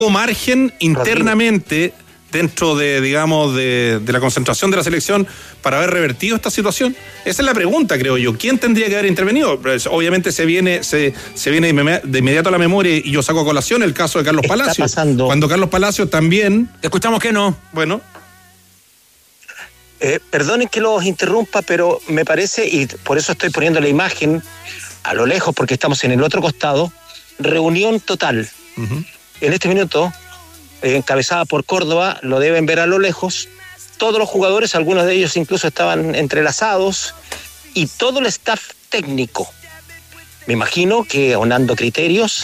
margen internamente dentro de, digamos, de la concentración de la selección para haber revertido esta situación? Esa es la pregunta, creo yo. ¿Quién tendría que haber intervenido? Pues, obviamente se viene de inmediato a la memoria, y yo saco a colación el caso de Carlos Palacios. Cuando Carlos Palacios también... Escuchamos que no. Bueno. Perdonen que los interrumpa, pero me parece, y por eso estoy poniendo la imagen a lo lejos, porque estamos en el otro costado, reunión total. Uh-huh. En este minuto... encabezada por Córdoba, lo deben ver a lo lejos, todos los jugadores, algunos de ellos incluso estaban entrelazados, y todo el staff técnico, me imagino que aunando criterios,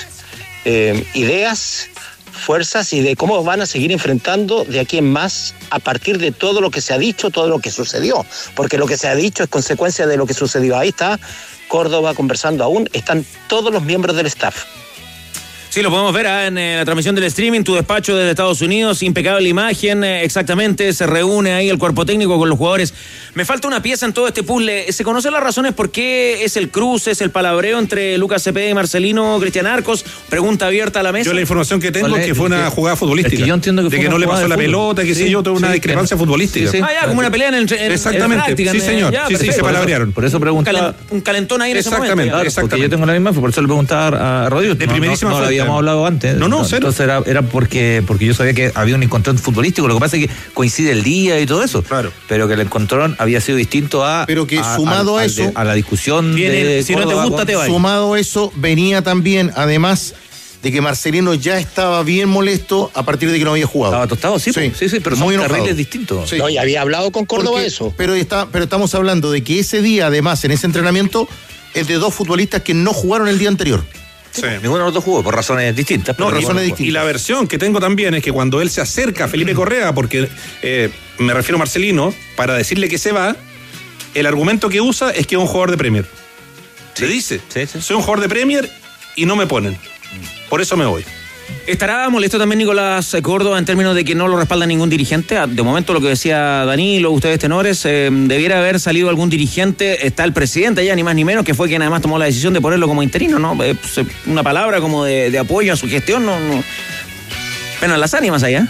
ideas, fuerzas, y de cómo van a seguir enfrentando de aquí en más a partir de todo lo que se ha dicho, todo lo que sucedió, porque lo que se ha dicho es consecuencia de lo que sucedió. Ahí está Córdoba conversando aún, están todos los miembros del staff. Sí, lo podemos ver en la transmisión del streaming, tu despacho desde Estados Unidos, impecable imagen, exactamente, se reúne ahí el cuerpo técnico con los jugadores. Me falta una pieza en todo este puzzle. ¿Se conocen las razones por qué es el cruce, es el palabreo entre Lucas Cepeda y Marcelino Cristian Arcos? Pregunta abierta a la mesa. Yo la información que tengo es que fue una jugada futbolística. Es que yo entiendo que fue de que no le pasó la pelota, que sé yo, toda una discrepancia futbolística. Sí. Como una pelea en exactamente, práctica, sí señor, sí, se palabrearon. Por eso preguntaba. Un calentón ahí en ese momento. Exactamente. Porque yo tengo la misma, por eso le preguntaba a Rodrigo. De primerísima no lo habíamos hablado antes. No, cero. Entonces era porque yo sabía que había un encontrón futbolístico. Lo que pasa es que coincide el día y todo eso. Claro. Pero que el encontrón había sido distinto pero que sumado a eso, a la discusión de si Córdoba, no te gusta te vayas. Sumado a eso venía también, además de que Marcelino ya estaba bien molesto a partir de que no había jugado. Estaba tostado, sí, pero son carriles distintos. Sí. No, y había hablado con Córdoba eso. Pero estamos hablando de que ese día, además, en ese entrenamiento, es de dos futbolistas que no jugaron el día anterior. Sí. Ninguno de los dos jugó por razones distintas. Y la versión que tengo también es que cuando él se acerca a Felipe Correa, porque me refiero a Marcelino, para decirle que se va, el argumento que usa es que es un jugador de Premier. Le dice, soy un jugador de Premier y no me ponen. Por eso me voy. ¿Estará molesto también Nicolás Córdoba en términos de que no lo respalda ningún dirigente? De momento, lo que decía Danilo, ustedes tenores, debiera haber salido algún dirigente. Está el presidente allá, ni más ni menos, que fue quien además tomó la decisión de ponerlo como interino, ¿no? Una palabra como de apoyo a su gestión, no. Penan las ánimas allá.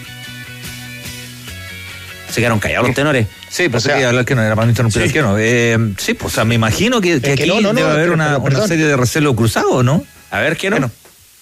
Se quedaron callados los tenores. Sí, pues quería hablar que no era para no interrumpir el que no. Sí, pues me imagino que aquí debe haber una serie de recelos cruzados, ¿no? A ver, ¿qué no?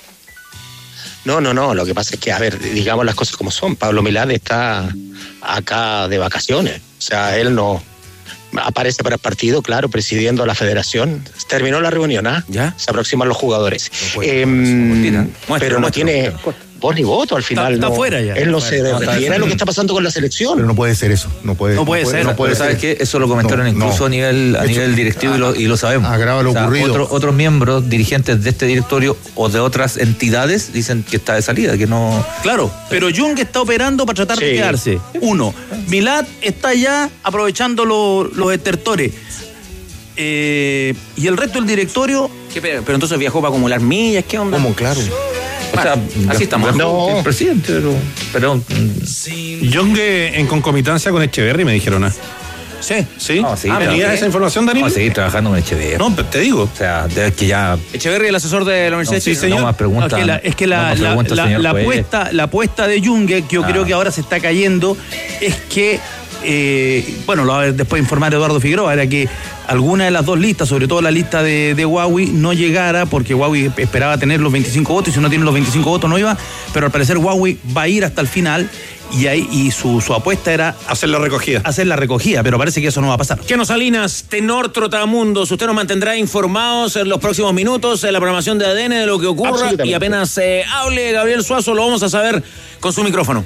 No, lo que pasa es que, a ver, digamos las cosas como son. Pablo Milad está acá de vacaciones. O sea, él no aparece para el partido, claro, presidiendo la federación. Terminó la reunión, ¿ah? ¿Ya? Se aproximan los jugadores. Pero no tiene voz ni voto al final. Está fuera ya. Él no se refiere a lo que está pasando con la selección. Pero no puede ser eso. No puede ser. ¿Sabes qué? Eso lo comentaron incluso a nivel directivo y lo sabemos. Agrava lo ocurrido. Otros miembros, dirigentes de este directorio o de otras entidades dicen que está de salida, que no... Claro, pero Jung está operando para tratar de quedarse. Uno, Milad está ya aprovechando los estertores. Y el resto del directorio... Pero entonces viajó para acumular millas, ¿qué onda? ¿Cómo? Claro. O sea, así estamos. No, el presidente, pero Young en concomitancia con Echeverri me dijeron. Sí. ¿Tenías esa información, Danilo? Vamos a seguir trabajando con Echeverri. No, te digo. O sea, de que ya... Echeverri, el asesor de la Universidad de Chile. Sí, señor. No más preguntas. Es que la apuesta de Jung, que yo creo que ahora se está cayendo, es que lo va a después informar Eduardo Figueroa, era que alguna de las dos listas, sobre todo la lista de Huawei, no llegara, porque Huawei esperaba tener los 25 votos, y si no tiene los 25 votos no iba, pero al parecer Huawei va a ir hasta el final, y su apuesta era hacer la recogida, pero parece que eso no va a pasar. Keno Salinas, tenor Trotamundos, usted nos mantendrá informados en los próximos minutos en la programación de ADN de lo que ocurra, y apenas hable Gabriel Suazo, lo vamos a saber con su micrófono.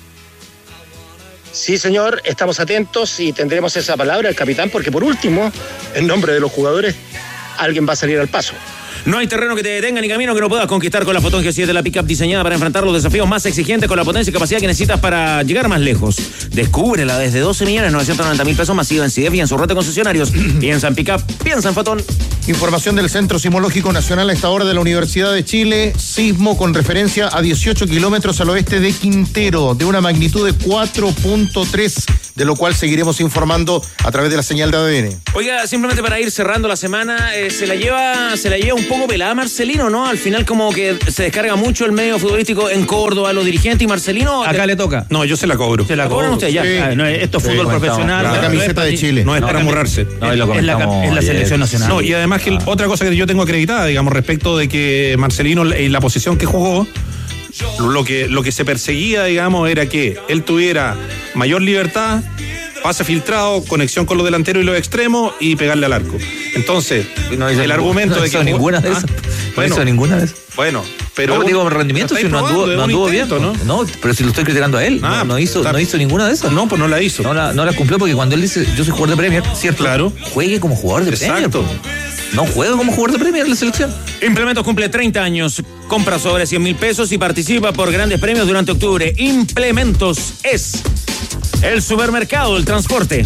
Sí, señor, estamos atentos y tendremos esa palabra al capitán, porque por último, en nombre de los jugadores, alguien va a salir al paso. No hay terreno que te detenga ni camino que no puedas conquistar con la Fotón G7, la pick-up diseñada para enfrentar los desafíos más exigentes con la potencia y capacidad que necesitas para llegar más lejos. Descúbrela desde 12.990.000 pesos masiva en CIDEF y en su red de concesionarios. Piensa en pick-up, piensa en Fotón. Información del Centro Sismológico Nacional a esta hora de la Universidad de Chile. Sismo con referencia a 18 kilómetros al oeste de Quintero, de una magnitud de 4.3, de lo cual seguiremos informando a través de la señal de ADN. Oiga, simplemente para ir cerrando la semana, se la lleva un poco pelada Marcelino, ¿no? Al final como que se descarga mucho el medio futbolístico en Córdoba, los dirigentes, y Marcelino... Acá le toca. No, yo se la cobro. ¿Se la cobran ustedes ya? Sí. No, esto es fútbol profesional. La camiseta de Chile. No es para amurrarse. No, es la selección nacional. No, y además que otra cosa que yo tengo acreditada, digamos, respecto de que Marcelino, en la posición que jugó, lo que se perseguía, digamos, era que él tuviera mayor libertad, pase filtrado, conexión con los delanteros y los extremos y pegarle al arco. Entonces, el argumento de que... ninguna de esas. Bueno, no hizo ninguna de esas. Bueno, pero... No, digo, rendimiento, si no anduvo bien. No, pero si lo estoy criticando a él. No hizo ninguna de esas. No, pues no la hizo. No la cumplió, porque cuando él dice, yo soy jugador de Premier, ¿cierto? Claro. Juegue como jugador de Premier. Exacto. No juega como jugador de Premier en la selección. Implementos cumple 30 años. Compra sobre 100.000 pesos y participa por grandes premios durante octubre. Implementos es el supermercado, el transporte.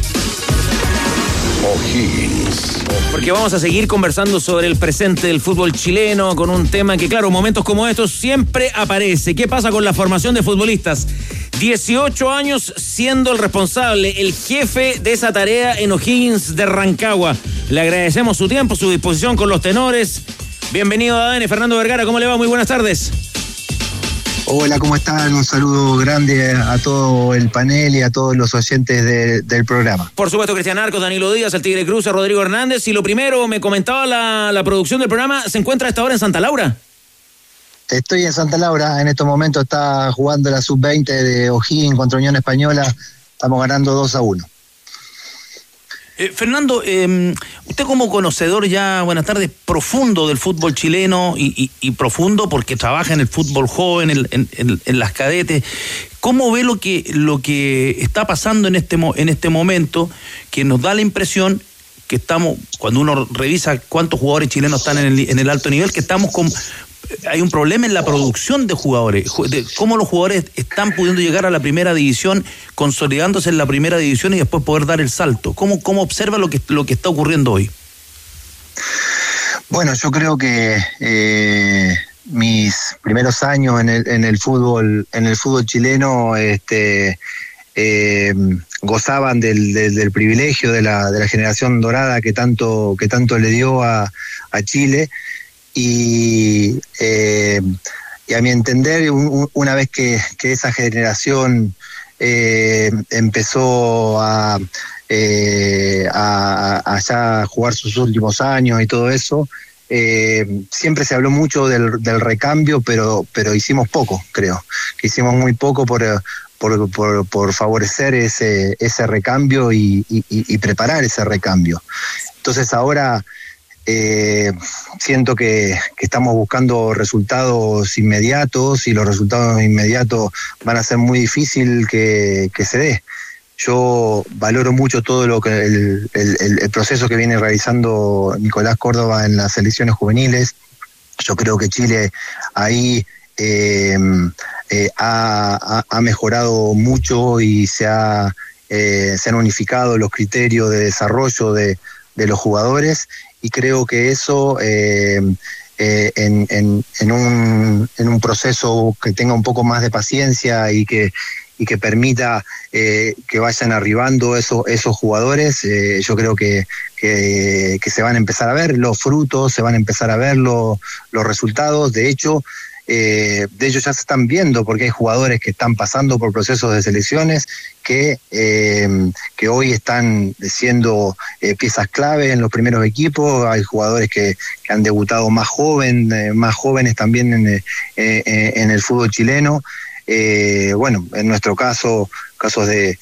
Porque vamos a seguir conversando sobre el presente del fútbol chileno con un tema que, claro, momentos como estos siempre aparece. ¿Qué pasa con la formación de futbolistas? 18 años siendo el responsable, el jefe de esa tarea en O'Higgins de Rancagua. Le agradecemos su tiempo, su disposición con los tenores. Bienvenido a ADN, Fernando Vergara. ¿Cómo le va? Muy buenas tardes. Hola, ¿cómo están? Un saludo grande a todo el panel y a todos los oyentes del programa. Por supuesto, Cristian Arcos, Danilo Díaz, el Tigre Cruz, Rodrigo Hernández. Y lo primero, me comentaba la producción del programa, ¿se encuentra a esta hora en Santa Laura? Estoy en Santa Laura, en estos momentos está jugando la sub-20 de O'Higgins contra Unión Española, estamos ganando 2-1. Fernando, usted como conocedor ya, buenas tardes, profundo del fútbol chileno y profundo porque trabaja en el fútbol joven, en las cadetes, ¿cómo ve lo que está pasando en este momento, que nos da la impresión que estamos, cuando uno revisa cuántos jugadores chilenos están en el alto nivel, que estamos hay un problema en la producción de jugadores, de cómo los jugadores están pudiendo llegar a la primera división, consolidándose en la primera división y después poder dar el salto? ¿Cómo observa lo que está ocurriendo hoy? Bueno, yo creo que mis primeros años en el fútbol chileno gozaban del privilegio de la generación dorada que tanto le dio a Chile. Y a mi entender, una vez que esa generación empezó a ya jugar sus últimos años y todo eso, siempre se habló mucho del recambio, pero hicimos poco, creo. Que hicimos muy poco por favorecer ese recambio y preparar ese recambio. Entonces ahora siento que estamos buscando resultados inmediatos y los resultados inmediatos van a ser muy difícil que se dé. Yo valoro mucho todo lo que el proceso que viene realizando Nicolás Córdoba en las selecciones juveniles. Yo creo que Chile ahí ha mejorado mucho y se han unificado los criterios de desarrollo de los jugadores, y creo que eso en un proceso que tenga un poco más de paciencia y que permita que vayan arribando esos jugadores, yo creo que se van a empezar a ver los frutos, se van a empezar a ver los resultados. De hecho ya se están viendo, porque hay jugadores que están pasando por procesos de selecciones que hoy están siendo piezas clave en los primeros equipos. Hay jugadores que han debutado más jóvenes también en el fútbol chileno. Bueno, en nuestro casos de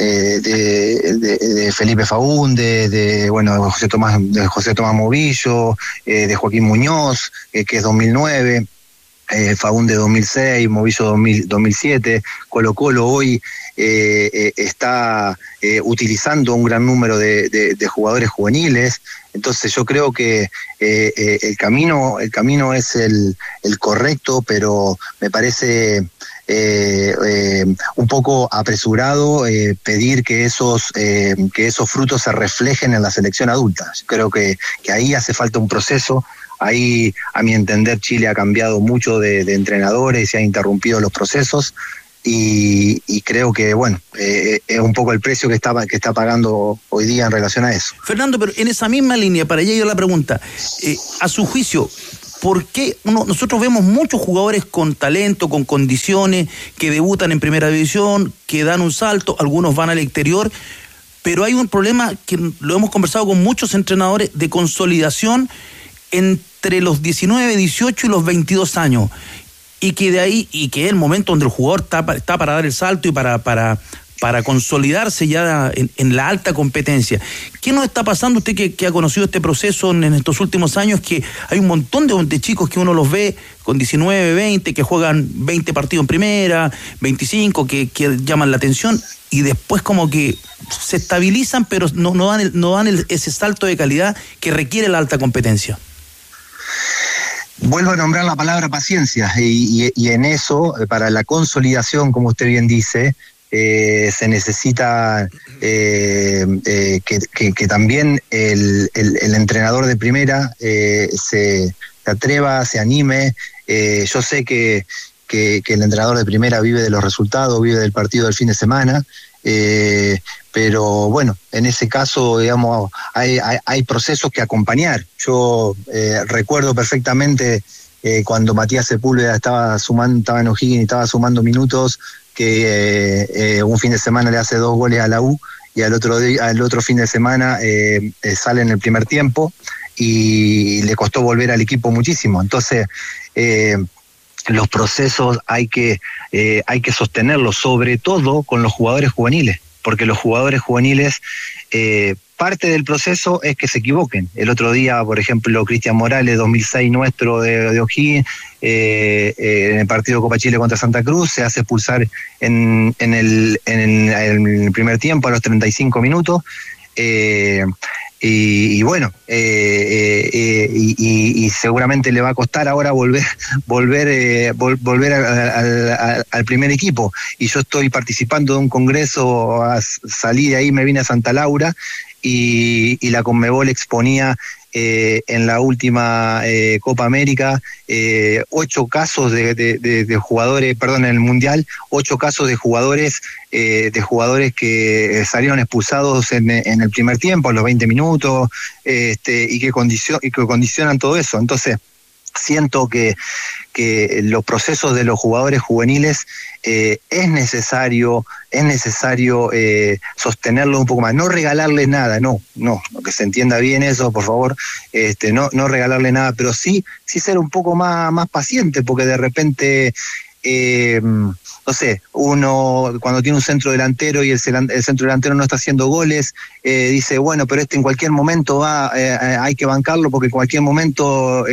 Felipe Faúnde, de José Tomás Movillo, de Joaquín Muñoz, que es 2009. Faúnde 2006, Movillo 2007, Colo-Colo hoy está utilizando un gran número de jugadores juveniles. Entonces yo creo que el camino es el correcto, pero me parece un poco apresurado pedir que esos frutos se reflejen en la selección adulta. Creo que ahí hace falta un proceso. Ahí, a mi entender, Chile ha cambiado mucho de entrenadores y ha interrumpido los procesos. Y creo que, bueno, es un poco el precio que está pagando hoy día en relación a eso. Fernando, pero en esa misma línea, para allá yo la pregunta, a su juicio, ¿por qué nosotros vemos muchos jugadores con talento, con condiciones, que debutan en primera división, que dan un salto, algunos van al exterior, pero hay un problema que lo hemos conversado con muchos entrenadores de consolidación entre los 19, 18 y los 22 años? Y que de ahí, y que es el momento donde el jugador está para dar el salto y para consolidarse ya en la alta competencia. ¿Qué nos está pasando usted que ha conocido este proceso en estos últimos años? Que hay un montón de chicos que uno los ve con 19, 20, que juegan 20 partidos en primera, 25, que llaman la atención, y después como que se estabilizan, pero no dan ese salto de calidad que requiere la alta competencia. Vuelvo a nombrar la palabra paciencia y en eso, para la consolidación, como usted bien dice, se necesita que también el entrenador de primera se atreva, se anime. Yo sé que el entrenador de primera vive de los resultados, vive del partido del fin de semana, pero bueno, en ese caso, digamos, hay procesos que acompañar. Yo recuerdo perfectamente cuando Matías Sepúlveda estaba en O'Higgins y estaba sumando minutos, que un fin de semana le hace 2 goles a la U y al otro fin de semana sale en el primer tiempo y le costó volver al equipo muchísimo. Entonces, los procesos hay que sostenerlos, sobre todo con los jugadores juveniles, porque los jugadores juveniles, parte del proceso es que se equivoquen. El otro día, por ejemplo, Cristian Morales, 2006 nuestro de O'Higgins, en el partido de Copa Chile contra Santa Cruz, se hace expulsar en el primer tiempo a los 35 minutos. Y bueno, y seguramente le va a costar ahora volver al primer equipo. Y yo estoy participando de un congreso, salí de ahí, me vine a Santa Laura, y la Conmebol exponía en la última Copa América 8 casos de jugadores, perdón, en el Mundial, 8 casos de jugadores que salieron expulsados en el primer tiempo, a los 20 minutos, y que condicionan todo eso. Entonces, siento que los procesos de los jugadores juveniles es necesario sostenerlos un poco más, no regalarles nada, no, que se entienda bien eso, por favor, no regalarle nada, pero sí ser un poco más paciente, porque de repente no sé, uno cuando tiene un centro delantero y el centro delantero no está haciendo goles, dice, bueno, pero en cualquier momento hay que bancarlo, porque en cualquier momento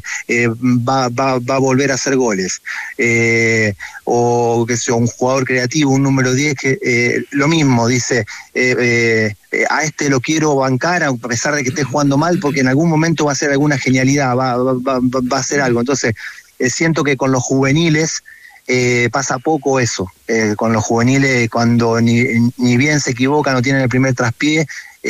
va a volver a hacer goles. O que sea un jugador creativo, un número 10, que lo mismo, dice, a lo quiero bancar a pesar de que esté jugando mal, porque en algún momento va a hacer alguna genialidad, va a hacer algo. Entonces, siento que con los juveniles pasa poco eso. Con los juveniles, cuando ni bien se equivocan o tienen el primer traspié,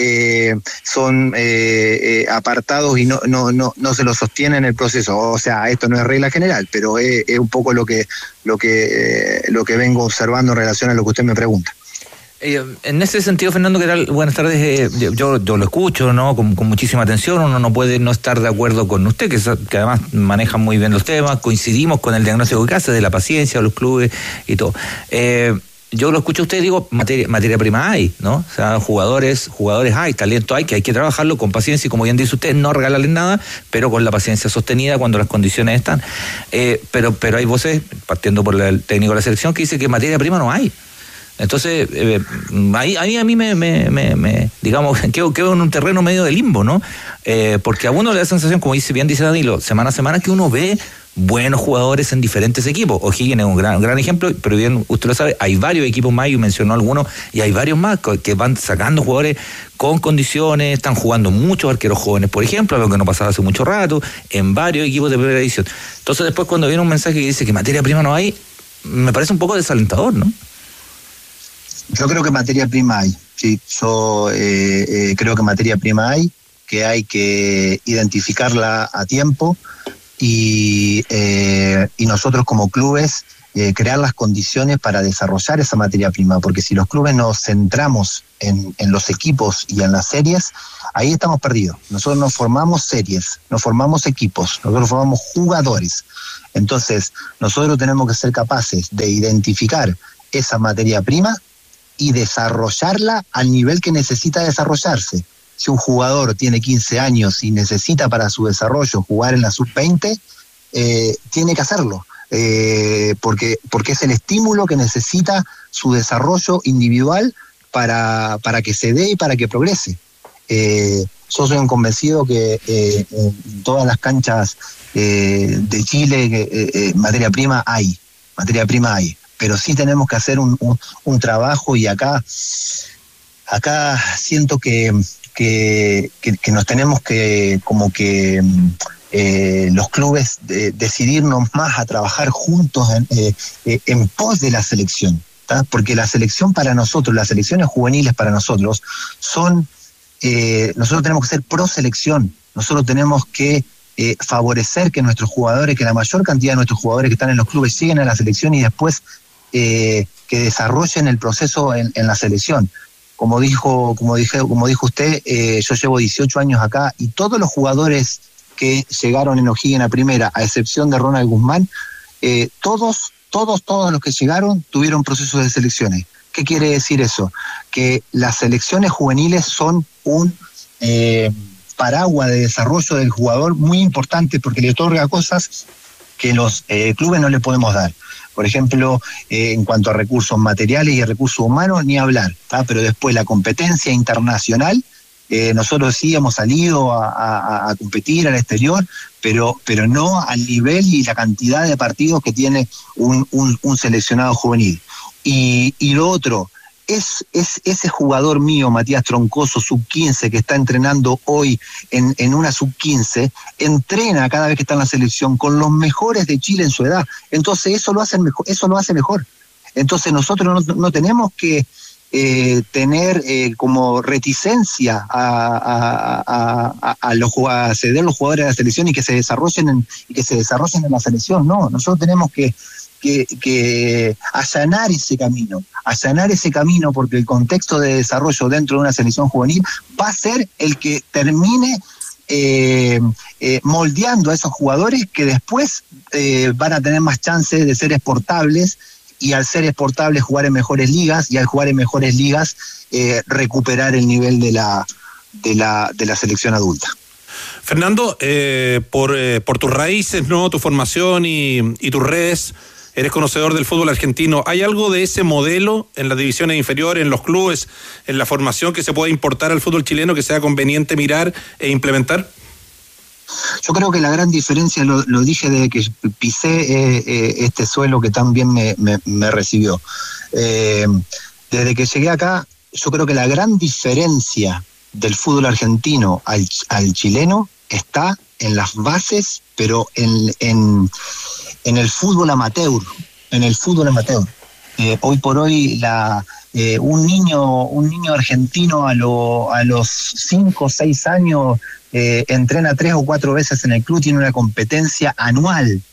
son apartados y no se lo sostienen el proceso. O sea, esto no es regla general, pero es un poco lo que vengo observando en relación a lo que usted me pregunta. En ese sentido, Fernando, ¿qué tal? Buenas tardes. Yo lo escucho, ¿no? Con muchísima atención. Uno no puede no estar de acuerdo con usted, que además maneja muy bien los temas. Coincidimos con el diagnóstico que hace de la paciencia de los clubes y todo. Yo lo escucho a usted, digo, materia prima hay, ¿no? O sea, jugadores hay, talento hay, que hay que trabajarlo con paciencia y, como bien dice usted, no regalarles nada, pero con la paciencia sostenida cuando las condiciones están. Pero hay voces, partiendo por el técnico de la selección, que dice que materia prima no hay. Entonces, a mí me digamos, quedo en un terreno medio de limbo, ¿no? Porque a uno le da sensación, como dice Danilo, semana a semana, que uno ve buenos jugadores en diferentes equipos. O'Higgins es un gran ejemplo, pero bien, usted lo sabe, hay varios equipos más, y mencionó algunos, y hay varios más que van sacando jugadores con condiciones, están jugando muchos arqueros jóvenes, por ejemplo, algo que no pasaba hace mucho rato, en varios equipos de primera división. Entonces, después, cuando viene un mensaje que dice que materia prima no hay, me parece un poco desalentador, ¿no? Yo creo que materia prima hay, sí, yo creo que materia prima hay que identificarla a tiempo y nosotros como clubes crear las condiciones para desarrollar esa materia prima, porque si los clubes nos centramos en los equipos y en las series, ahí estamos perdidos. Nosotros no formamos series, no formamos equipos, nosotros formamos jugadores. Entonces, nosotros tenemos que ser capaces de identificar esa materia prima y desarrollarla al nivel que necesita desarrollarse. Si un jugador tiene 15 años y necesita para su desarrollo jugar en la sub-20, tiene que hacerlo. Porque es el estímulo que necesita su desarrollo individual para que se dé y para que progrese. Yo soy un convencido que en todas las canchas de Chile materia prima hay, pero sí tenemos que hacer un trabajo, y acá siento que nos tenemos que los clubes decidirnos más a trabajar juntos en pos de la selección, ¿tá? Porque la selección para nosotros, las selecciones juveniles para nosotros son, nosotros tenemos que ser pro selección, nosotros tenemos que favorecer que nuestros jugadores, que la mayor cantidad de nuestros jugadores que están en los clubes lleguen a la selección y después que desarrollen el proceso en la selección. Como dijo usted, yo llevo 18 años acá y todos los jugadores que llegaron en O'Higgins a primera, a excepción de Ronald Guzmán, todos los que llegaron tuvieron procesos de selecciones. ¿Qué quiere decir eso? Que las selecciones juveniles son un paraguas de desarrollo del jugador muy importante, porque le otorga cosas que los clubes no le podemos dar. Por ejemplo, en cuanto a recursos materiales y recursos humanos, ni hablar, ¿tá? Pero después la competencia internacional, nosotros sí hemos salido a competir al exterior, pero no al nivel y la cantidad de partidos que tiene un seleccionado juvenil. Y lo otro, es ese jugador mío, Matías Troncoso, sub-15, que está entrenando hoy en una sub-15, entrena cada vez que está en la selección con los mejores de Chile en su edad. Entonces eso lo hace mejor. Entonces nosotros no tenemos que tener como reticencia a ceder los jugadores de la selección y que se desarrollen en la selección. No, nosotros tenemos que allanar ese camino, porque el contexto de desarrollo dentro de una selección juvenil va a ser el que termine moldeando a esos jugadores que después van a tener más chances de ser exportables, y al ser exportables jugar en mejores ligas, y al jugar en mejores ligas recuperar el nivel de la selección adulta. Fernando, por tus raíces, ¿no? Tu formación y tus redes, eres conocedor del fútbol argentino. ¿Hay algo de ese modelo en las divisiones inferiores, en los clubes, en la formación que se pueda importar al fútbol chileno, que sea conveniente mirar e implementar? Yo creo que la gran diferencia, lo dije desde que pisé este suelo que tan bien me recibió. Desde que llegué acá, yo creo que la gran diferencia del fútbol argentino al chileno está en las bases, pero en el fútbol amateur. Hoy por hoy un niño argentino a los 5 o 6 años entrena 3 o 4 veces en el club, tiene una competencia anual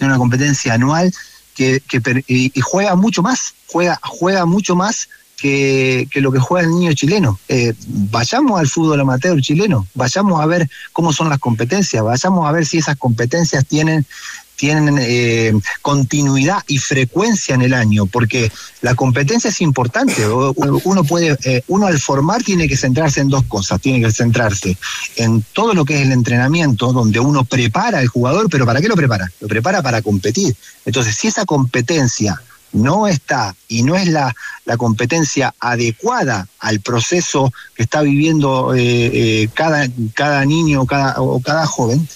y juega mucho más, juega mucho más que lo que juega el niño chileno. Vayamos al fútbol amateur chileno, vayamos a ver cómo son las competencias, vayamos a ver si esas competencias tienen continuidad y frecuencia en el año, porque la competencia es importante. Uno al formar tiene que centrarse en dos cosas, tiene que centrarse en todo lo que es el entrenamiento, donde uno prepara al jugador, pero ¿para qué lo prepara? Lo prepara para competir. Entonces, si esa competencia no está y no es la competencia adecuada al proceso que está viviendo cada niño o cada joven,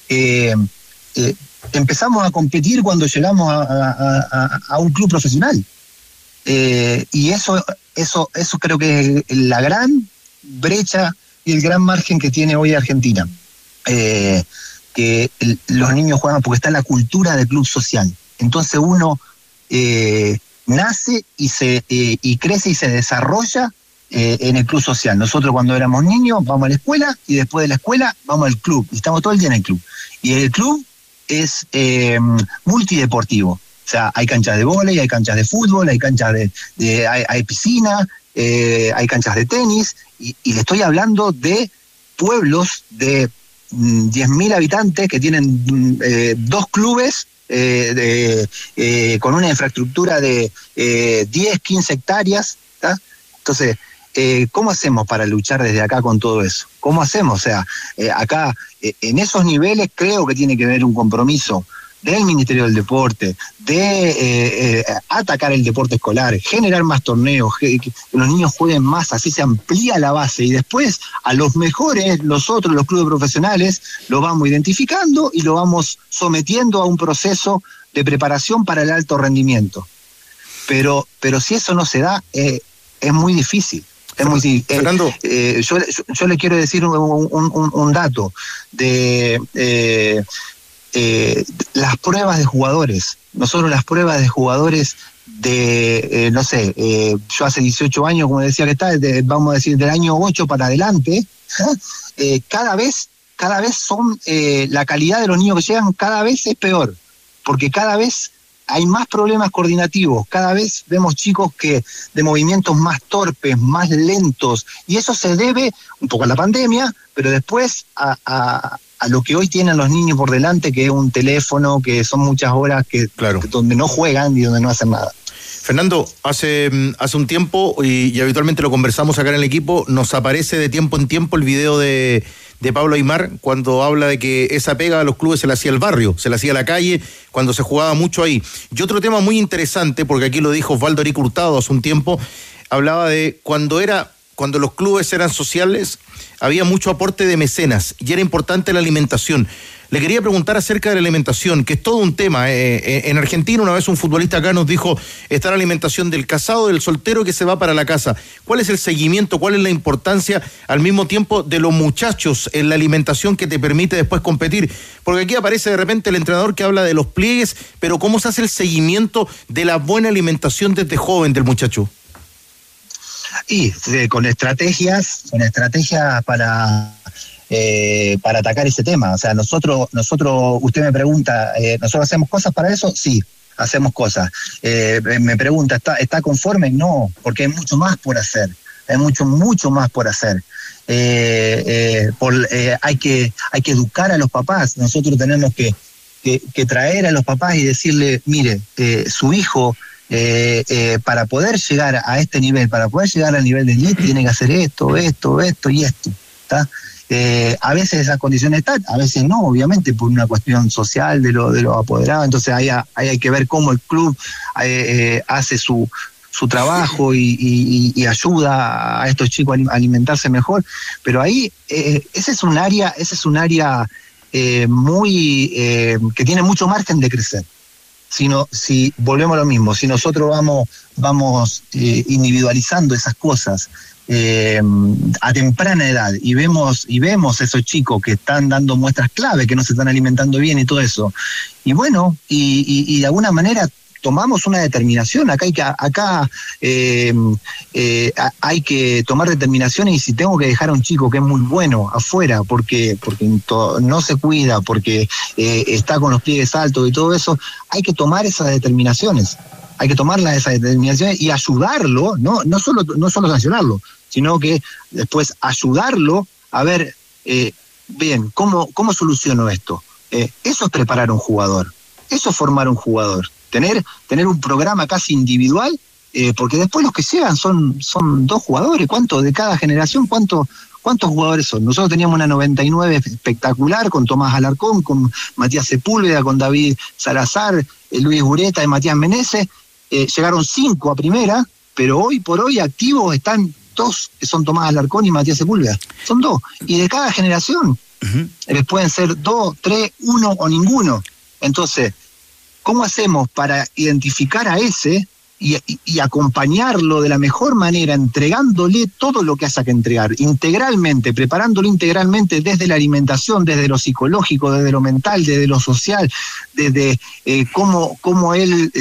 empezamos a competir cuando llegamos a un club profesional. Y eso creo que es la gran brecha y el gran margen que tiene hoy Argentina. Que los niños juegan porque está la cultura del club social. Entonces uno nace y crece y se desarrolla en el club social. Nosotros cuando éramos niños vamos a la escuela y después de la escuela vamos al club y estamos todo el día en el club. Y el club es multideportivo. O sea, hay canchas de vóley, hay canchas de fútbol, hay canchas hay piscina, hay canchas de tenis, y le estoy hablando de pueblos de 10.000 habitantes que tienen 2 clubes con una infraestructura de 10, 15 hectáreas, ¿tá? Entonces, ¿cómo hacemos para luchar desde acá con todo eso? ¿Cómo hacemos? O sea, acá, en esos niveles creo que tiene que haber un compromiso del Ministerio del Deporte, de atacar el deporte escolar, generar más torneos, que los niños jueguen más, así se amplía la base, y después a los mejores, los clubes profesionales, los vamos identificando y lo vamos sometiendo a un proceso de preparación para el alto rendimiento. Pero si eso no se da, es muy difícil. Es muy difícil. Fernando. Yo le quiero decir un dato de... las pruebas de jugadores. Nosotros las pruebas de jugadores yo hace 18 años, como decía que está, vamos a decir del año 8 para adelante, cada vez son, la calidad de los niños que llegan cada vez es peor, porque cada vez hay más problemas coordinativos, cada vez vemos chicos de movimientos más torpes, más lentos, y eso se debe un poco a la pandemia, pero después a lo que hoy tienen los niños por delante, que es un teléfono, que son muchas horas donde no juegan y donde no hacen nada. Fernando, hace un tiempo, y habitualmente lo conversamos acá en el equipo, nos aparece de tiempo en tiempo el video de Pablo Aimar, cuando habla de que esa pega a los clubes se la hacía el barrio, se la hacía la calle, cuando se jugaba mucho ahí. Y otro tema muy interesante, porque aquí lo dijo Osvaldo Eric Hurtado hace un tiempo, hablaba de cuando los clubes eran sociales, había mucho aporte de mecenas y era importante la alimentación. Le quería preguntar acerca de la alimentación, que es todo un tema. En Argentina una vez un futbolista acá nos dijo, está la alimentación del casado, del soltero que se va para la casa. ¿Cuál es el seguimiento, cuál es la importancia al mismo tiempo de los muchachos en la alimentación que te permite después competir? Porque aquí aparece de repente el entrenador que habla de los pliegues, pero ¿cómo se hace el seguimiento de la buena alimentación desde joven del muchacho? Y con estrategias para atacar ese tema. O sea, nosotros, usted me pregunta, ¿nosotros hacemos cosas para eso? Sí, hacemos cosas. Me pregunta, ¿está conforme? No, porque hay mucho más por hacer. Hay mucho más por hacer. Hay que educar a los papás. Nosotros tenemos que traer a los papás y decirle, mire, su hijo... para poder llegar a este nivel, para poder llegar al nivel de elite, tiene que hacer esto y esto, ¿está? A veces esas condiciones están, a veces no, obviamente, por una cuestión social de lo apoderado. Entonces ahí hay que ver cómo el club hace su trabajo y ayuda a estos chicos a alimentarse mejor. Pero ahí, ese es un área muy que tiene mucho margen de crecer. Si volvemos a lo mismo, si nosotros vamos individualizando esas cosas a temprana edad y vemos esos chicos que están dando muestras clave, que no se están alimentando bien y todo eso, y bueno, y de alguna manera tomamos una determinación. Acá hay que tomar determinaciones, y si tengo que dejar a un chico que es muy bueno afuera porque no se cuida, porque está con los pliegues altos y todo eso, hay que tomar esas determinaciones. Hay que tomarlas esas determinaciones y ayudarlo, no solo sancionarlo, sino que después ayudarlo a ver, bien, ¿cómo soluciono esto? Eso es preparar un jugador, eso es formar un jugador. Tener un programa casi individual, porque después los que llegan son 2 jugadores. ¿Cuántos de cada generación? ¿Cuántos jugadores son? Nosotros teníamos una 99 espectacular con Tomás Alarcón, con Matías Sepúlveda, con David Salazar, Luis Ureta y Matías Meneses. Llegaron 5 a primera, pero hoy por hoy activos están 2, que son Tomás Alarcón y Matías Sepúlveda. Son 2. Y de cada generación pueden ser 2, 3, 1 o ninguno. Entonces, ¿cómo hacemos para identificar a ese y acompañarlo de la mejor manera, entregándole todo lo que haya que entregar, integralmente, preparándolo integralmente desde la alimentación, desde lo psicológico, desde lo mental, desde lo social, desde cómo él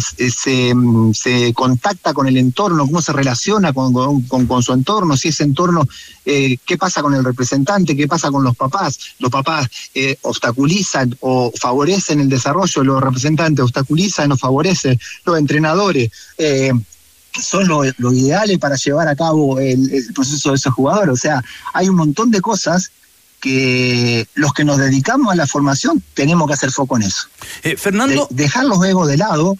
se contacta con el entorno, cómo se relaciona con su entorno, si ese entorno, qué pasa con el representante, qué pasa con los papás obstaculizan o favorecen el desarrollo, los representantes obstaculizan o favorecen, los entrenadores son los ideales para llevar a cabo el proceso de esos jugadores. O sea, hay un montón de cosas que los que nos dedicamos a la formación tenemos que hacer foco en eso. Fernando, dejar los egos de lado,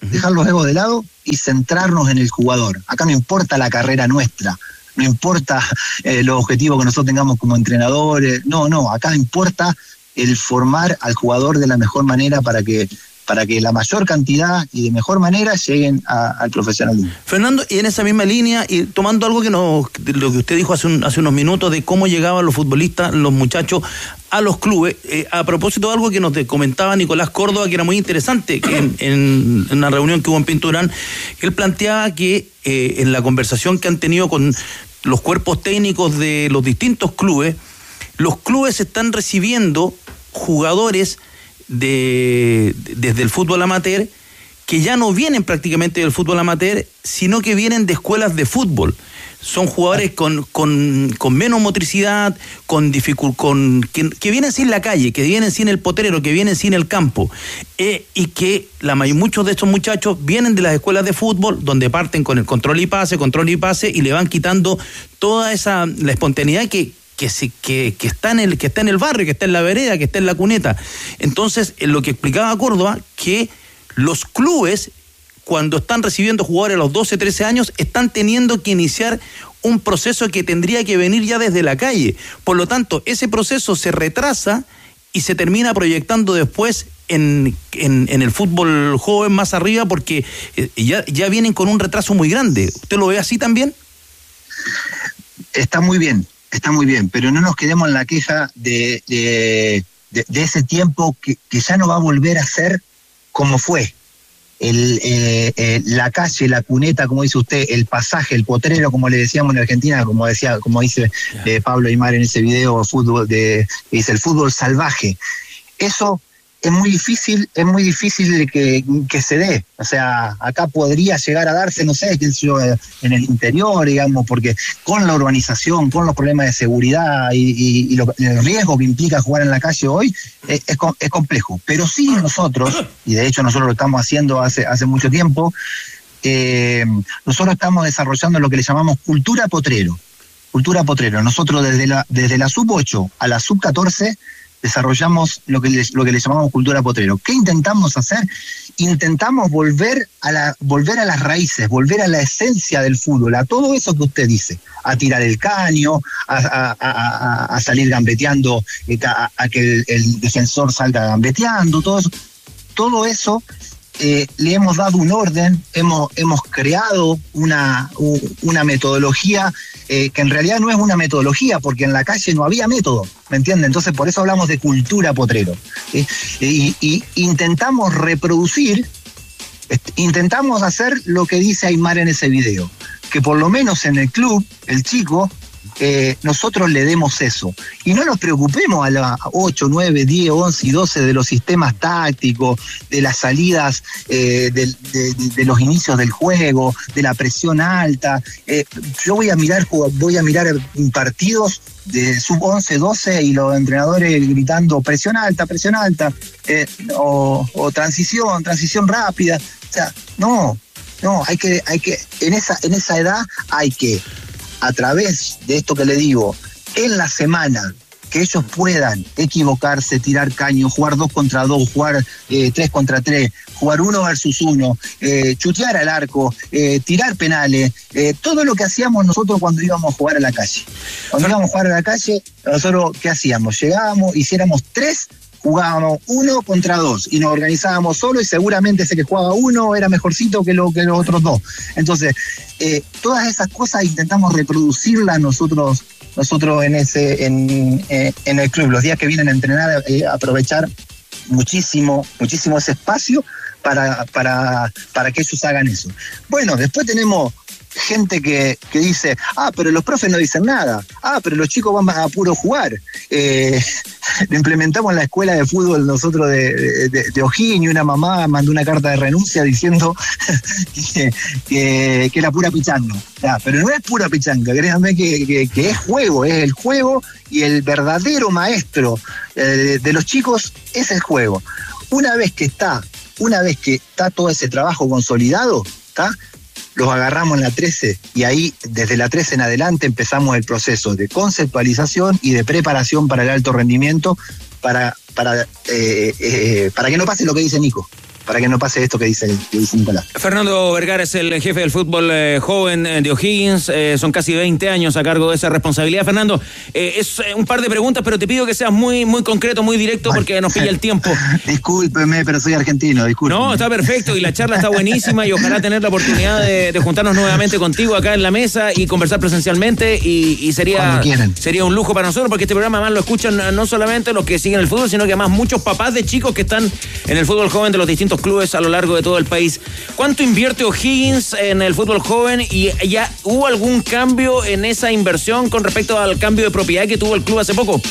y centrarnos en el jugador. Acá no importa la carrera nuestra, no importa los objetivos que nosotros tengamos como entrenadores, no, acá importa el formar al jugador de la mejor manera para que la mayor cantidad y de mejor manera lleguen al profesionalismo. Fernando, y en esa misma línea, y tomando algo de lo que usted dijo hace unos minutos de cómo llegaban los futbolistas, los muchachos, a los clubes, a propósito de algo que nos comentaba Nicolás Córdoba, que era muy interesante, que en una reunión que hubo en Pinturán, él planteaba que en la conversación que han tenido con los cuerpos técnicos de los distintos clubes, los clubes están recibiendo jugadores desde el fútbol amateur que ya no vienen prácticamente del fútbol amateur, sino que vienen de escuelas de fútbol. Son jugadores con menos motricidad, que vienen sin la calle, que vienen sin el potrero, que vienen sin el campo, y que muchos de estos muchachos vienen de las escuelas de fútbol, donde parten con el control y pase, y le van quitando toda la espontaneidad que está en el barrio, que está en la vereda, que está en la cuneta. Entonces, lo que explicaba Córdoba, que los clubes, cuando están recibiendo jugadores a los 12, 13 años, están teniendo que iniciar un proceso que tendría que venir ya desde la calle. Por lo tanto, ese proceso se retrasa y se termina proyectando después en el fútbol joven más arriba, porque ya vienen con un retraso muy grande. ¿Usted lo ve así también? Está muy bien, pero no nos quedemos en la queja de ese tiempo que ya no va a volver a ser como fue. La calle, la cuneta, como dice usted, el pasaje, el potrero, como le decíamos en Argentina, como dice Pablo Aymar en ese video fútbol dice el fútbol salvaje. Eso es muy difícil que se dé. O sea, acá podría llegar a darse, no sé, en el interior, digamos, porque con la urbanización, con los problemas de seguridad y el riesgo que implica jugar en la calle hoy, es complejo. Pero sí nosotros, y de hecho nosotros lo estamos haciendo hace mucho tiempo, nosotros estamos desarrollando lo que le llamamos cultura potrero. Nosotros desde la sub-8 a la sub-14 desarrollamos lo que le llamamos cultura potrero. ¿Qué intentamos hacer? Intentamos volver a las raíces, volver a la esencia del fútbol, a todo eso que usted dice, a tirar el caño, a salir gambeteando, a que el defensor salga gambeteando, todo eso. Le hemos dado un orden, hemos creado una metodología que en realidad no es una metodología, porque en la calle no había método, ¿me entiende? Entonces por eso hablamos de cultura potrero. Y intentamos reproducir, intentamos hacer lo que dice Aymar en ese video, que por lo menos en el club, el chico, nosotros le demos eso. Y no nos preocupemos a las 8, 9, 10, 11 y 12 de los sistemas tácticos, de las salidas, de los inicios del juego, de la presión alta. Yo voy a mirar partidos de sub-11, 12 y los entrenadores gritando presión alta, o transición rápida. O sea, no, hay que en esa edad hay que, a través de esto que le digo, en la semana, que ellos puedan equivocarse, tirar caño, jugar 2 contra 2, jugar 3 contra 3, jugar 1 versus 1, chutear al arco, tirar penales, todo lo que hacíamos nosotros cuando íbamos a jugar a la calle. Cuando íbamos a jugar a la calle, nosotros, ¿qué hacíamos? Llegábamos, hiciéramos 3, jugábamos 1 contra 2 y nos organizábamos solo, y seguramente ese que jugaba 1 era mejorcito que los otros 2. Entonces, todas esas cosas intentamos reproducirlas nosotros en el club. Los días que vienen a entrenar, aprovechar muchísimo ese espacio para que ellos hagan eso. Bueno, después tenemos gente que dice, pero los profes no dicen nada, pero los chicos van a puro jugar. Lo implementamos en la escuela de fútbol nosotros de O'Higgins, y una mamá mandó una carta de renuncia diciendo que era pura pichanga. Pero no es pura pichanga, créanme que es juego, es el juego, y el verdadero maestro de los chicos es el juego. Una vez que está todo ese trabajo consolidado, los agarramos en la 13, y ahí desde la 13 en adelante empezamos el proceso de conceptualización y de preparación para el alto rendimiento, para que no pase lo que dice Nico, para que no pase esto que dice Nicolás. Fernando Vergara es el jefe del fútbol joven de O'Higgins, son casi 20 años a cargo de esa responsabilidad. Fernando, es un par de preguntas, pero te pido que seas muy, muy concreto, muy directo, porque nos pilla el tiempo. Discúlpeme, pero soy argentino, discúlpeme. No, está perfecto, y la charla está buenísima, y ojalá tener la oportunidad de juntarnos nuevamente contigo acá en la mesa y conversar presencialmente, y sería un lujo para nosotros, porque este programa además lo escuchan no solamente los que siguen el fútbol, sino que además muchos papás de chicos que están en el fútbol joven de los distintos clubes a lo largo de todo el país. ¿Cuánto invierte O'Higgins en el fútbol joven, y ya hubo algún cambio en esa inversión con respecto al cambio de propiedad que tuvo el club hace poco?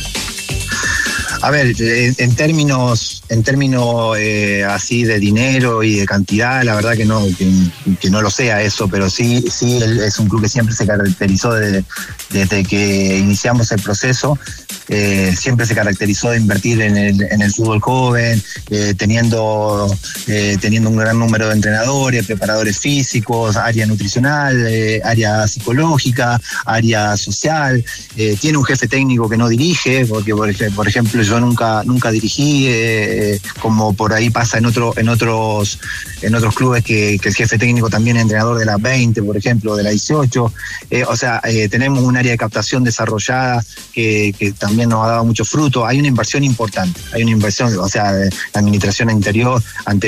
A ver, en términos así de dinero y de cantidad, la verdad que no lo sea eso, pero sí es un club que siempre se caracterizó desde que iniciamos el proceso. Siempre se caracterizó de invertir en el fútbol joven, teniendo un gran número de entrenadores, preparadores físicos, área nutricional, área psicológica, área social. Tiene un jefe técnico que no dirige, porque por ejemplo yo nunca dirigí, como por ahí pasa en otros clubes que el jefe técnico también es entrenador de la 20, por ejemplo, de la 18. Tenemos un área de captación desarrollada que también nos ha dado mucho fruto. Hay una inversión importante, la administración anterior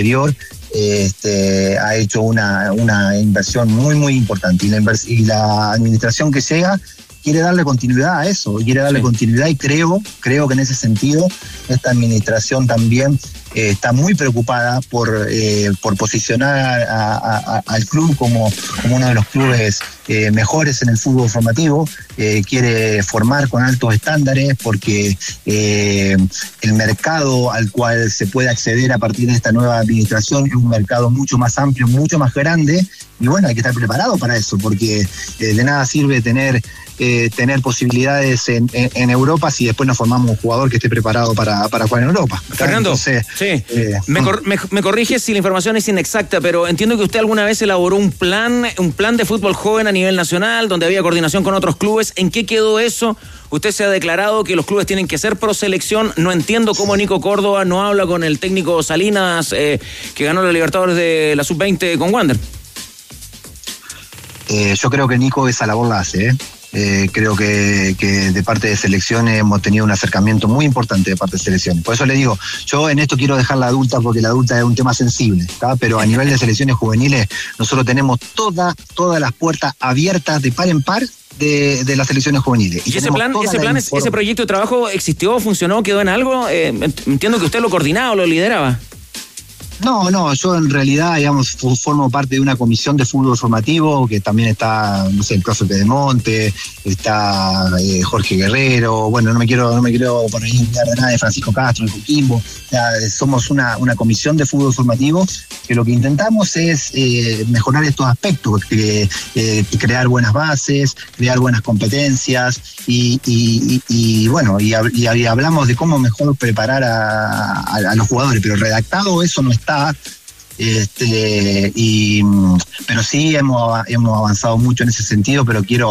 ha hecho una inversión muy, muy importante, y la administración que llega quiere darle continuidad a eso, continuidad, y creo que en ese sentido esta administración también está muy preocupada por posicionar al club como uno de los clubes mejores en el fútbol formativo. Quiere formar con altos estándares, porque el mercado al cual se puede acceder a partir de esta nueva administración es un mercado mucho más amplio, mucho más grande, y bueno, hay que estar preparado para eso, porque de nada sirve tener posibilidades en Europa si después no formamos un jugador que esté preparado para jugar en Europa. Fernando, entonces, sí. Me corrige si la información es inexacta, pero entiendo que usted alguna vez elaboró un plan de fútbol joven a nivel nacional, donde había coordinación con otros clubes. ¿En qué quedó eso? Usted se ha declarado que los clubes tienen que ser pro selección. No entiendo cómo Nico Córdoba no habla con el técnico Salinas, que ganó la Libertadores de la Sub-20 con Wander. Yo creo que Nico esa labor la hace, creo que de parte de selecciones hemos tenido un acercamiento muy importante de parte de selecciones. Por eso le digo, yo en esto quiero dejar la adulta, porque la adulta es un tema sensible, pero a nivel de selecciones juveniles nosotros tenemos todas las puertas abiertas de par en par de las selecciones juveniles. ¿Y ese proyecto de trabajo existió, funcionó, quedó en algo? Entiendo que usted lo coordinaba o lo lideraba. No, yo en realidad, formo parte de una comisión de fútbol formativo, que también está, el profe Pedemonte, está Jorge Guerrero, bueno, no me quiero por ahí olvidar de nada, de Francisco Castro, de Coquimbo. Somos una comisión de fútbol formativo que lo que intentamos es mejorar estos aspectos, crear buenas bases, crear buenas competencias, y hablamos de cómo mejor preparar a los jugadores, pero redactado eso no está. Pero sí hemos avanzado mucho en ese sentido, pero quiero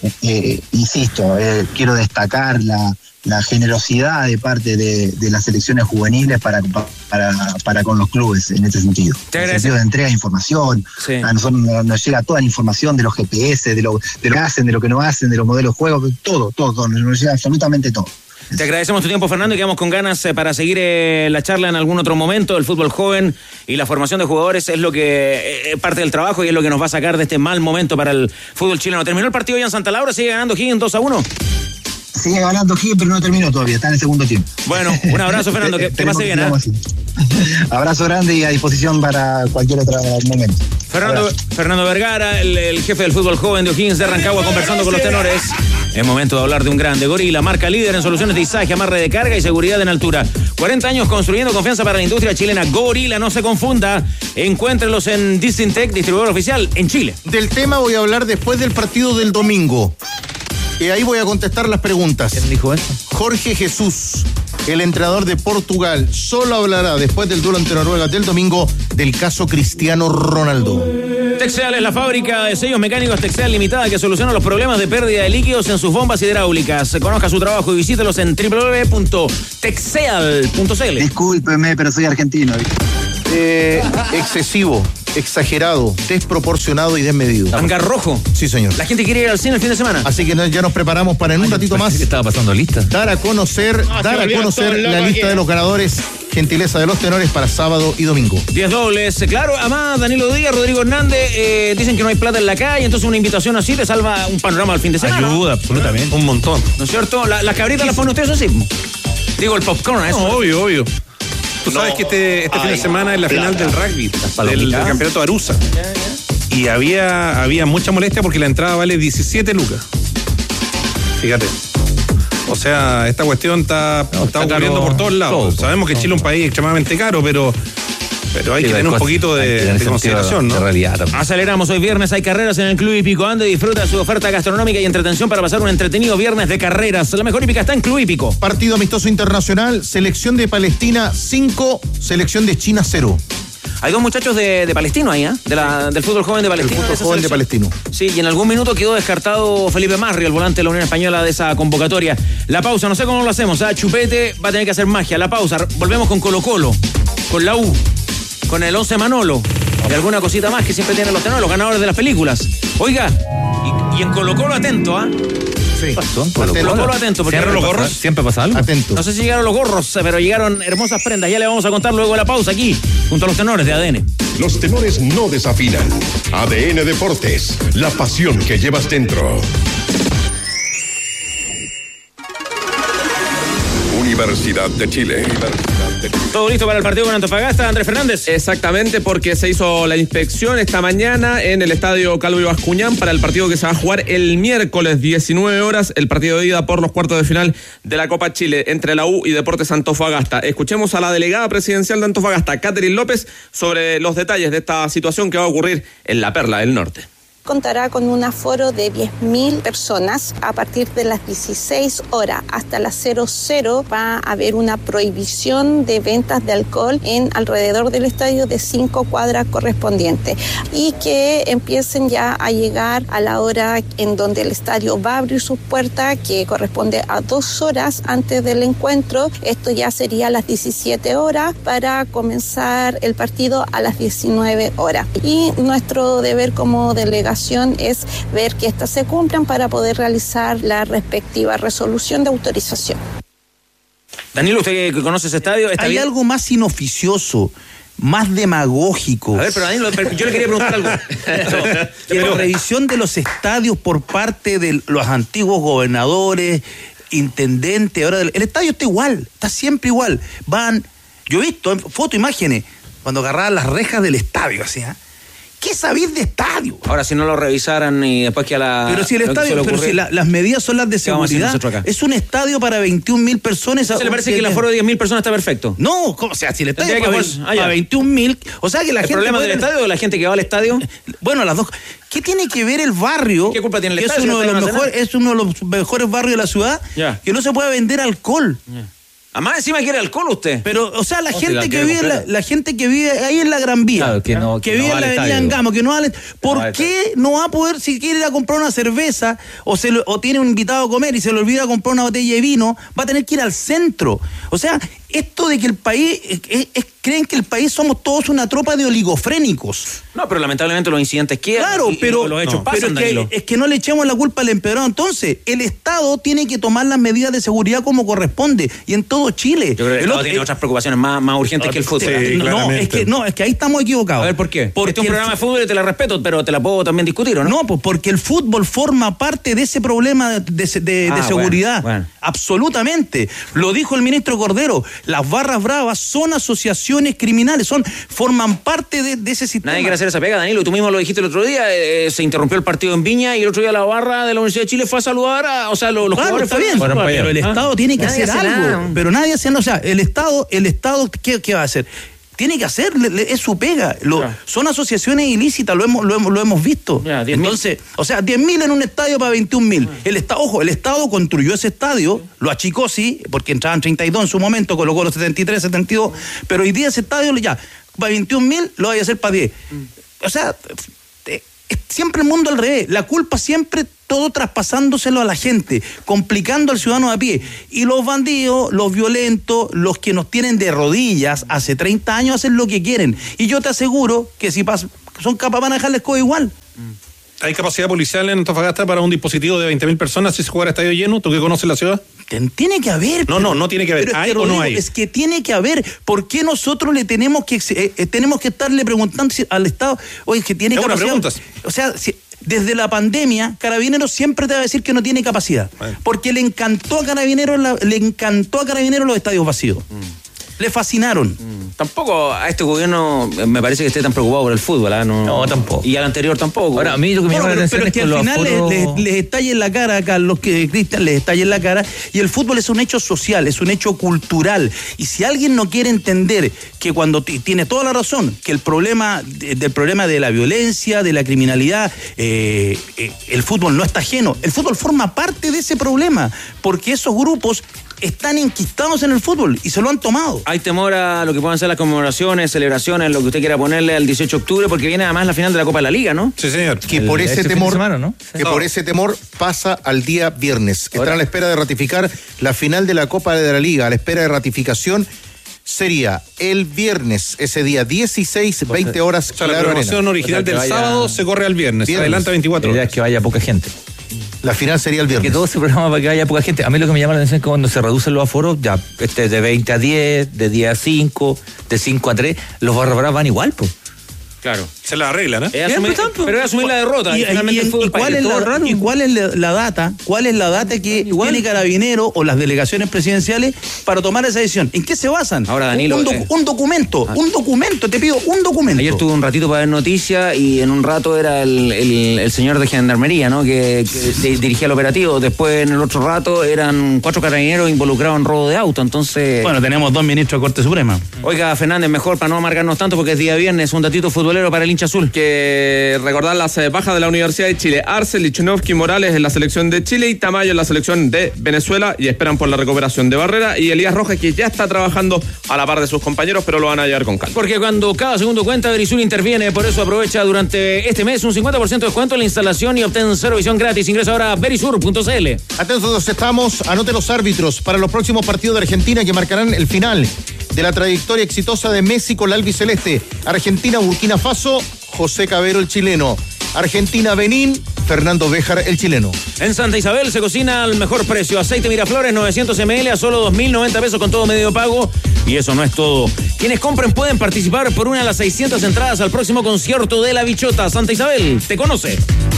destacar la generosidad de parte de las selecciones juveniles para con los clubes en este sentido. En el sentido de entrega de información. Sí. A nosotros nos llega toda la información de los GPS, de lo que hacen, de lo que no hacen, de los modelos de juego, todo, nos llega absolutamente todo. Te agradecemos tu tiempo, Fernando, y quedamos con ganas para seguir la charla en algún otro momento. El fútbol joven y la formación de jugadores es lo que parte del trabajo, y es lo que nos va a sacar de este mal momento para el fútbol chileno. Terminó el partido ya en Santa Laura, sigue ganando Higgins 2-1. Sigue ganando Higgins, pero no terminó todavía, está en el segundo tiempo. Bueno, un abrazo, Fernando, que te pase bien, ¿eh? Abrazo grande y a disposición para cualquier otro momento. Fernando Vergara, el jefe del fútbol joven de O'Higgins de Rancagua, conversando con los tenores. Es momento de hablar de un grande. Gorila, marca líder en soluciones de izaje, amarre de carga y seguridad en altura. 40 años construyendo confianza para la industria chilena. Gorila, no se confunda. Encuéntrenlos en Distintec, distribuidor oficial en Chile. Del tema voy a hablar después del partido del domingo. Y ahí voy a contestar las preguntas. ¿Quién dijo eso? Jorge Jesús, el entrenador de Portugal, solo hablará después del duelo ante Noruega del domingo del caso Cristiano Ronaldo. Texeal es la fábrica de sellos mecánicos Texeal Limitada que soluciona los problemas de pérdida de líquidos en sus bombas hidráulicas. Conozca su trabajo y visítelos en www.texeal.cl. Discúlpeme, pero soy argentino. Excesivo, exagerado, desproporcionado y desmedido. Angarrojo. Sí, señor. La gente quiere ir al cine el fin de semana. Así que ya nos preparamos para en un ratito más. ¿Qué estaba pasando lista? Dar a conocer la lista de los ganadores. Gentileza de los tenores para sábado y domingo. 10 dobles, claro. Además, Danilo Díaz, Rodrigo Hernández, dicen que no hay plata en la calle, entonces una invitación así te salva un panorama al fin de semana. Ayuda, absolutamente. Un montón. ¿No es cierto? Las cabritas las ponen ustedes así. Digo, el popcorn, eso. No, obvio. Tú sabes que este fin de semana es la final del rugby, del campeonato Arusa. Y había mucha molestia porque la entrada vale 17 lucas. Fíjate. O sea, esta cuestión está ocurriendo por todos lados. Sabemos que Chile es un país extremadamente caro, pero hay que tener un poquito de consideración, ¿no? De realidad también. Aceleramos, hoy viernes hay carreras en el Club Hípico. Ande, disfruta su oferta gastronómica y entretención para pasar un entretenido viernes de carreras. La mejor hípica está en Club Hípico. Partido amistoso internacional, selección de Palestina 5, selección de China 0. Hay dos muchachos de Palestino ahí, ¿eh? Del fútbol joven de Palestino. El fútbol joven de Palestino. Sí, y en algún minuto quedó descartado Felipe Marri, el volante de la Unión Española de esa convocatoria. La pausa, no sé cómo lo hacemos, ¿eh? Chupete va a tener que hacer magia. La pausa, volvemos con Colo-Colo, con la U, con el 11 Manolo y alguna cosita más que siempre tienen los tenores, los ganadores de las películas. Oiga, y en Colo-Colo atento, ¿ah? Sí. Colo-Colo atento, porque ¿Siempre los gorros. ¿Siempre pasa algo? Atento. No sé si llegaron los gorros, pero llegaron hermosas prendas. Ya le vamos a contar luego de la pausa aquí, junto a los tenores de ADN. Los tenores no desafinan. ADN Deportes, la pasión que llevas dentro. Universidad de Chile. ¿Todo listo para el partido con Antofagasta, Andrés Fernández? Exactamente, porque se hizo la inspección esta mañana en el estadio Calvo Bascuñán para el partido que se va a jugar el miércoles 19 horas, el partido de ida por los cuartos de final de la Copa Chile entre la U y Deportes Antofagasta. Escuchemos a la delegada presidencial de Antofagasta, Catherine López, sobre los detalles de esta situación que va a ocurrir en la Perla del Norte. Contará con un aforo de 10.000 personas. A partir de las 16 horas hasta las 00 va a haber una prohibición de ventas de alcohol en alrededor del estadio de 5 cuadras correspondientes y que empiecen ya a llegar a la hora en donde el estadio va a abrir sus puertas, que corresponde a 2 horas antes del encuentro. Esto ya sería a las 17 horas para comenzar el partido a las 19 horas. Y nuestro deber como delegación es ver que éstas se cumplan para poder realizar la respectiva resolución de autorización. Danilo, usted que conoce ese estadio, ¿hay algo más inoficioso, más demagógico? A ver, pero Danilo, yo le quería preguntar algo. Que la revisión de los estadios por parte de los antiguos gobernadores, intendentes, ahora el estadio está igual, está siempre igual. Yo he visto fotos, imágenes, cuando agarraban las rejas del estadio, así, ¿eh? ¿Qué sabéis de estadio? Ahora, si no lo revisaran y después que a la... Pero si el estadio, las medidas son las de seguridad. Es un estadio para 21.000 personas. ¿Se le parece que el aforo de 10.000 personas está perfecto? No, o sea, si el estadio es para 21.000... O sea, que la gente... ¿El problema del estadio o la gente que va al estadio? Bueno, las dos. ¿Qué tiene que ver el barrio? ¿Qué culpa tiene el estadio? Es uno de los mejores barrios de la ciudad, que no se puede vender alcohol. Además, encima quiere alcohol usted. Pero, o sea, la gente que vive ahí en la Gran Vía, claro, que vive en la avenida Angamo, que no vale. ¿Por qué no va a poder, si quiere ir a comprar una cerveza o tiene un invitado a comer y se le olvida comprar una botella de vino, va a tener que ir al centro? O sea, esto de que el país es creen que el país somos todos una tropa de oligofrénicos. No, pero lamentablemente los incidentes quedan. Claro, pero los hechos pasan, pero es que no le echemos la culpa al empedrado. Entonces, el Estado tiene que tomar las medidas de seguridad como corresponde, y en todo Chile. Yo creo que el Estado tiene otras preocupaciones más urgentes que el fútbol. Es que ahí estamos equivocados. A ver, ¿por qué? Porque este es un programa de fútbol y te la respeto, pero te la puedo también discutir, ¿o no? No, pues porque el fútbol forma parte de ese problema de seguridad. Bueno. Absolutamente. Lo dijo el ministro Cordero. Las barras bravas son asociaciones criminales, forman parte de ese sistema. Nadie quiere hacer esa pega, Danilo. Tú mismo lo dijiste el otro día. Se interrumpió el partido en Viña y el otro día la barra de la Universidad de Chile fue a saludar los jugadores. Está bien, pero el Estado tiene que hacer algo. Nada. Pero nadie hace nada. O sea, el Estado, ¿qué va a hacer? Tiene que hacer, es su pega. Son asociaciones ilícitas, lo hemos visto. Entonces, o sea, 10.000 en un estadio para 21.000. El Estado construyó ese estadio, lo achicó, sí, porque entraban 32 en su momento, colocó los 73, 72, pero hoy día ese estadio ya, para 21.000 lo voy a hacer para 10. O sea, es siempre el mundo al revés. La culpa siempre todo traspasándoselo a la gente, complicando al ciudadano de a pie. Y los bandidos, los violentos, los que nos tienen de rodillas hace 30 años hacen lo que quieren. Y yo te aseguro que si son capaces van a dejarles codo igual. ¿Hay capacidad policial en Antofagasta para un dispositivo de 20.000 personas si se juega a estadio lleno? ¿Tú que conoces la ciudad? Tiene que haber. No tiene que haber. Pero ¿Hay o no hay? Es que tiene que haber. ¿Por qué nosotros le tenemos que estarle preguntando al Estado? Oye, que tiene capacidad. Es una pregunta. O sea, desde la pandemia, Carabineros siempre te va a decir que no tiene capacidad. Porque le encantó a Carabineros los estadios vacíos. Le fascinaron. Tampoco a este gobierno me parece que esté tan preocupado por el fútbol, ¿eh? No, tampoco. Y al anterior tampoco. Ahora, a mí lo que me llama la atención es que al final les estalla en la cara a Carlos Cristian, les estalla en la cara, y el fútbol es un hecho social, es un hecho cultural. Y si alguien no quiere entender que cuando tiene toda la razón, que el problema de la violencia, de la criminalidad, el fútbol no está ajeno. El fútbol forma parte de ese problema, porque esos grupos están enquistados en el fútbol y se lo han tomado. Hay temor a lo que puedan ser las conmemoraciones, celebraciones, lo que usted quiera ponerle al 18 de octubre, porque viene además la final de la Copa de la Liga, ¿no? Sí, señor. Que por ese temor, ¿no? Por ese temor pasa al día viernes. Están a la espera de ratificar la final de la Copa de la Liga, a la espera de ratificación. Sería el viernes, ese día 16, 20 horas. O sea, la programación original del sábado se corre al viernes. Adelanta 24 horas. La idea es que vaya poca gente. La final sería el viernes. Que todo se programa para que haya poca gente. A mí lo que me llama la atención es que cuando se reducen los aforos, ya de 20 a 10, de 10 a 5, de 5 a 3, los barra bravas van igual, pues. Claro. Se la arreglan, ¿eh? Pero es asumir la derrota. ¿Y cuál es la data? ¿Cuál es la data que tiene Carabineros o las delegaciones presidenciales para tomar esa decisión? ¿En qué se basan? Ahora, Danilo, un documento, te pido un documento. Ayer estuve un ratito para ver noticias y en un rato era el señor de Gendarmería, ¿no? Que dirigía el operativo. Después, en el otro rato, eran 4 carabineros involucrados en robo de auto. Entonces. Bueno, tenemos 2 ministros de Corte Suprema. Oiga, Fernández, mejor para no amargarnos tanto porque es día viernes, un datito futbolero para el hincha azul. Que recordar las bajas de la Universidad de Chile. Arce, Lichnowsky, Morales en la selección de Chile y Tamayo en la selección de Venezuela, y esperan por la recuperación de Barrera y Elías Rojas, que ya está trabajando a la par de sus compañeros, pero lo van a llevar con calma. Porque cuando cada segundo cuenta, Verisur interviene, por eso aprovecha durante este mes un 50% de descuento en la instalación y obtén cero visión gratis. Ingresa ahora a verisur.cl. Atentos estamos, anote los árbitros para los próximos partidos de Argentina que marcarán el final de la trayectoria exitosa de Messi con la albiceleste. Argentina, Burkina Faso, José Cabero, el chileno. Argentina, Benín, Fernando Béjar, el chileno. En Santa Isabel se cocina al mejor precio. Aceite Miraflores, 900 ml a solo 2.090 pesos con todo medio pago. Y eso no es todo. Quienes compren pueden participar por una de las 600 entradas al próximo concierto de La Bichota. Santa Isabel, te conoce.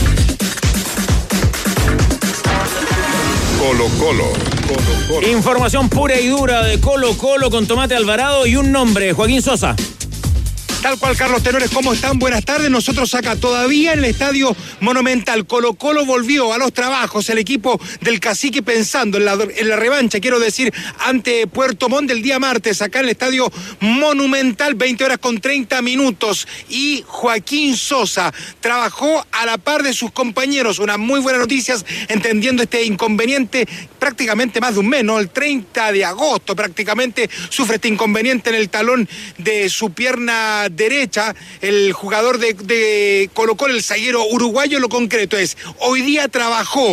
Colo Colo. Información pura y dura de Colo Colo con Tomate Alvarado y un nombre, Joaquín Sosa. Tal cual, Carlos Tenores, ¿cómo están? Buenas tardes. Nosotros acá todavía en el Estadio Monumental. Colo Colo volvió a los trabajos, el equipo del Cacique pensando en la revancha, quiero decir, ante Puerto Montt el día martes, acá en el Estadio Monumental, 20 horas con 30 minutos. Y Joaquín Sosa trabajó a la par de sus compañeros. Unas muy buenas noticias, entendiendo este inconveniente prácticamente más de un mes, ¿no? El 30 de agosto prácticamente sufre este inconveniente en el talón de su pierna derecha, el jugador de Colo Colo, el zaguero uruguayo. Lo concreto es, hoy día trabajó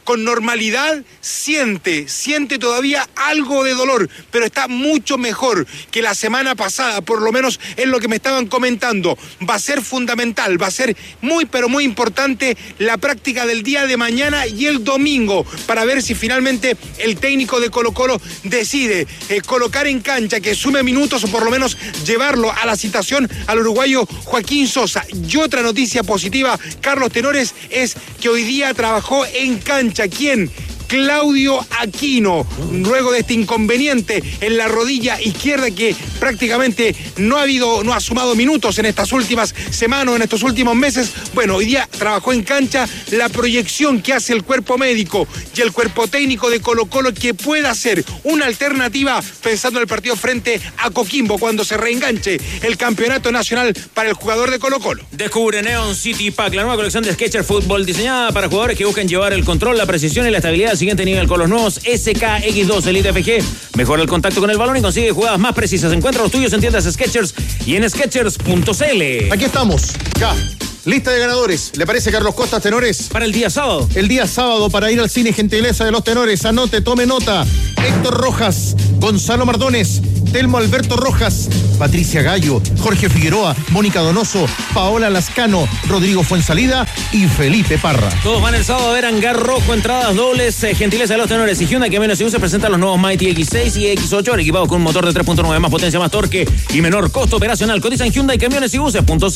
con normalidad, siente todavía algo de dolor, pero está mucho mejor que la semana pasada, por lo menos es lo que me estaban comentando. Va a ser fundamental, va a ser muy pero muy importante la práctica del día de mañana y el domingo para ver si finalmente el técnico de Colo-Colo decide colocar en cancha, que sume minutos o por lo menos llevarlo a la citación al uruguayo Joaquín Sosa. Y otra noticia positiva, Carlos Tenores, es que hoy día trabajó en cancha. ¿Quién? Claudio Aquino, luego de este inconveniente en la rodilla izquierda que prácticamente no ha sumado minutos en estas últimas semanas, en estos últimos meses. Bueno, hoy día trabajó en cancha. La proyección que hace el cuerpo médico y el cuerpo técnico de Colo-Colo que pueda ser una alternativa pensando en el partido frente a Coquimbo cuando se reenganche el campeonato nacional para el jugador de Colo-Colo. Descubre Neon City Pack, la nueva colección de Skechers Fútbol diseñada para jugadores que buscan llevar el control, la precisión y la estabilidad al siguiente nivel con los nuevos SKX2 Elite FG. Mejora el contacto con el balón y consigue jugadas más precisas. Encuentra los tuyos en tiendas Skechers y en Skechers.cl. Aquí estamos, ya. Lista de ganadores. ¿Le parece, Carlos Costa, Tenores? Para el día sábado. El día sábado para ir al cine, gentileza de los Tenores. Anote, tome nota. Héctor Rojas, Gonzalo Mardones, Telmo Alberto Rojas, Patricia Gallo, Jorge Figueroa, Mónica Donoso, Paola Lascano, Rodrigo Fuensalida y Felipe Parra. Todos van el sábado a ver Hangar Rojo, entradas dobles, gentileza de los Tenores. Y Hyundai, que menos se usa, presenta los nuevos Mighty X6 y X8, equipados con un motor de 3.9, más potencia, más torque y menor costo operacional. Cotiza en Hyundai Camiones y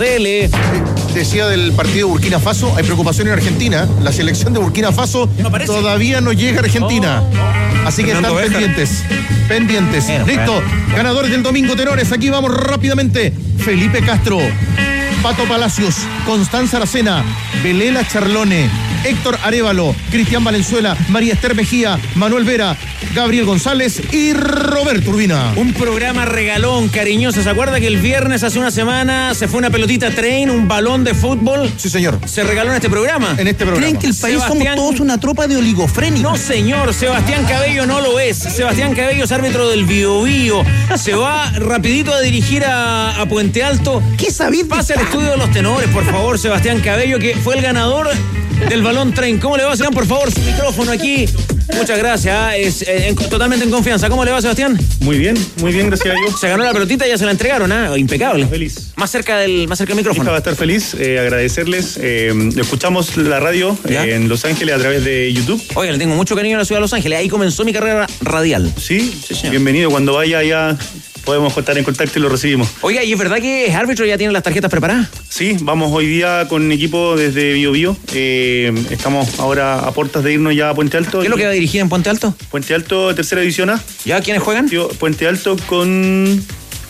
Buses.cl. Decía del partido de Burkina Faso, hay preocupación en Argentina. La selección de Burkina Faso todavía no llega a Argentina. Así que están pendientes. Listo, ganadores del domingo, Tenores. Aquí vamos rápidamente. Felipe Castro, Pato Palacios, Constanza Aracena, Belela Charlone, Héctor Arévalo, Cristian Valenzuela, María Esther Mejía, Manuel Vera, Gabriel González y Roberto Urbina. Un programa regalón, cariñoso. ¿Se acuerda que el viernes hace una semana se fue una pelotita train, un balón de fútbol? Sí, señor. Se regaló en este programa. ¿Creen que el país somos todos una tropa de oligofrénicos? No, señor. Sebastián Cabello no lo es. Sebastián Cabello es árbitro del Biobío. Se va rapidito a dirigir a Puente Alto. ¿Qué sabéis? Pase al estudio de los Tenores, por favor, Sebastián Cabello, que fue el ganador del balón train. ¿Cómo le va, Sebastián? Por favor, su micrófono aquí. Muchas gracias, totalmente en confianza. ¿Cómo le va, Sebastián? Muy bien, gracias a Dios. Se ganó la pelotita y ya se la entregaron, Impecable. Feliz. Más cerca del micrófono. Va a estar feliz, agradecerles. Escuchamos la radio en Los Ángeles a través de YouTube. Oiga, le tengo mucho cariño a la ciudad de Los Ángeles. Ahí comenzó mi carrera radial. Sí, bienvenido. Cuando vaya allá podemos estar en contacto y lo recibimos. Oiga, ¿y es verdad que es árbitro? ¿Ya tienen las tarjetas preparadas? Sí, vamos hoy día con equipo desde Biobío. Estamos ahora a puertas de irnos ya a Puente Alto. ¿Qué es lo que va a dirigir en Puente Alto? Puente Alto, tercera división A. ¿Ya? ¿Quiénes juegan? Puente Alto con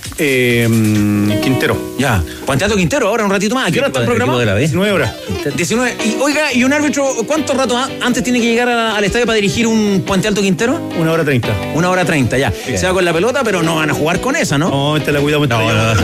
Quintero. Ya. Puente Alto Quintero, ahora un ratito más. ¿A qué hora está el programa? 19 horas. 19. Y oiga, ¿y un árbitro cuánto rato antes tiene que llegar al estadio para dirigir un Puente Alto Quintero? 1 hora 30. 1 hora 30, ya. Bien. Se va con la pelota, pero no van a jugar con esa, ¿no? No, esta la cuidamos.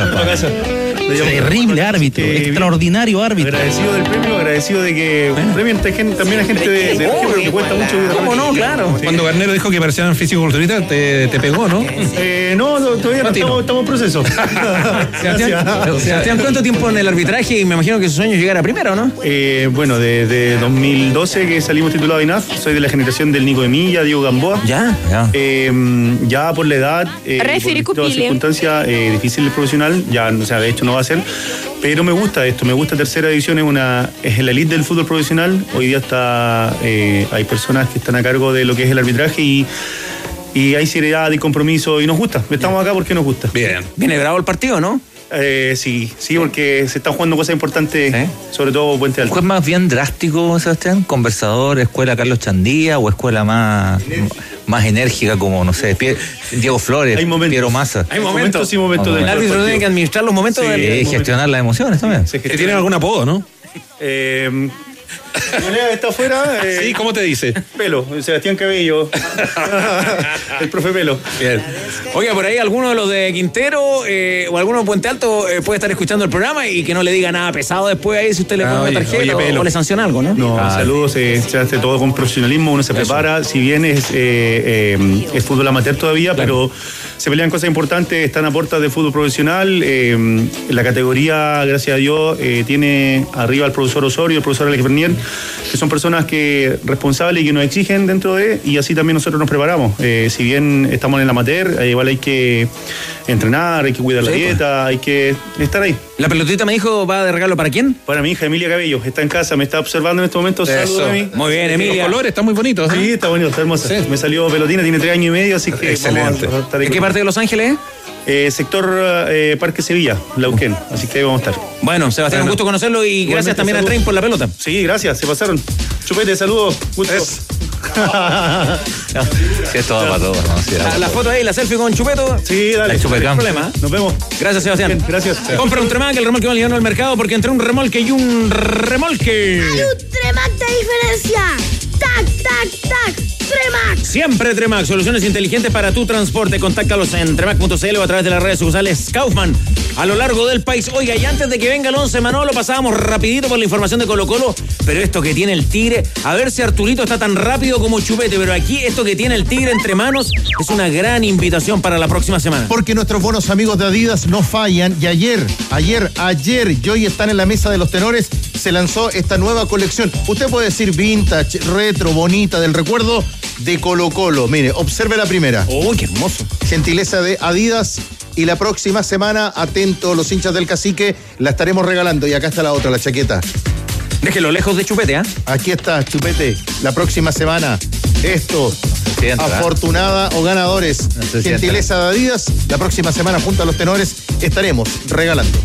Terrible árbitro, extraordinario árbitro. Agradecido del premio, agradecido de que premien también a gente de pero que cuesta mucho. ¿Cómo no? Claro. Cuando Garnero dijo que parecían físico-culturista, te pegó, ¿no? No, todavía no estamos en proceso. Sebastián, ¿cuánto tiempo en el arbitraje? Y me imagino que su sueño es llegar a primero, ¿no? Bueno, desde 2012 que salimos titulados INAF, soy de la generación del Nico Emilla, Diego Gamboa. Ya por la edad, por todas las circunstancias difíciles profesional, ya, o sea, de hecho no va a ser, pero me gusta esto, me gusta tercera división, es la elite del fútbol profesional. Hoy día hay personas que están a cargo de lo que es el arbitraje y hay seriedad y compromiso y nos gusta. Estamos acá porque nos gusta. Bien. Viene bravo el partido, ¿no? Sí, porque se están jugando cosas importantes, sobre todo Puente Alto. ¿Fue más bien drástico, Sebastián? ¿Conversador, escuela Carlos Chandía o escuela más enérgica como, no sé, Diego Flores, Piero Massa? Hay momentos y momentos. El árbitro tiene que administrar los momentos. Y gestionar las emociones también. ¿Tienen algún apodo, no? Está afuera. Sí, ¿cómo te dice? Pelo, Sebastián Cabello. El profe Pelo. Bien. Oiga, por ahí alguno de los de Quintero o alguno de Puente Alto puede estar escuchando el programa y que no le diga nada pesado después ahí si usted le pone una tarjeta o le sanciona algo, ¿no? No, saludos, se hace todo con profesionalismo, uno se prepara, si bien es fútbol amateur todavía, pero se pelean cosas importantes, están a puertas de fútbol profesional. La categoría, gracias a Dios, tiene arriba al profesor Osorio, el profesor Alex Bernier, son personas que responsables y que nos exigen dentro de, y así también nosotros nos preparamos. Si bien estamos en el amateur, igual hay que entrenar, hay que cuidar la dieta, hay que estar ahí. ¿La pelotita me dijo va de regalo para quién? Para mi hija Emilia Cabello, está en casa, me está observando en este momento. Saludos a mí. Muy bien, Emilia. Los colores están muy bonitos. Sí, está bonito, está hermosa. Sí. Me salió pelotina, tiene 3 años y medio, así que excelente. Vamos a estar ahí. ¿En qué parte de Los Ángeles? Sector Parque Sevilla, Lauquén, así que ahí vamos a estar. Bueno, Sebastián, un gusto conocerlo y gracias también a Train por la pelota. Sí, gracias, se pasaron. Chupete, saludos. Gusto. Sí, es todo para todos. La foto ahí, la selfie con Chupeto. Sí, dale. No hay problema. Nos vemos. Gracias, Sebastián. Bien, gracias. Compra un Tremac, el remolque más liviano del mercado, porque entre un remolque y un remolque hay un Tremac de diferencia. ¡Tac, tac, tac! ¡Tremac! Siempre Tremac, soluciones inteligentes para tu transporte. Contáctalos en tremac.cl o a través de las redes sociales Kaufman a lo largo del país. Oiga, y antes de que venga el 11 Manolo, pasábamos rapidito por la información de Colo-Colo, pero esto que tiene el Tigre, a ver si Arturito está tan rápido como Chupete, pero aquí esto que tiene el Tigre entre manos es una gran invitación para la próxima semana. Porque nuestros buenos amigos de Adidas no fallan, y ayer, y hoy están en la mesa de los tenores, se lanzó esta nueva colección. Usted puede decir vintage, retro, bonita, del recuerdo de Colo-Colo. Mire, observe la primera. ¡Oh, qué hermoso! Gentileza de Adidas. Y la próxima semana, atentos los hinchas del Cacique, la estaremos regalando. Y acá está la otra, la chaqueta. Déjelo lejos de Chupete, ¿ah? Aquí está, Chupete. La próxima semana, esto, afortunada o ganadores. Gentileza de Adidas. La próxima semana, junto a los tenores, estaremos regalando.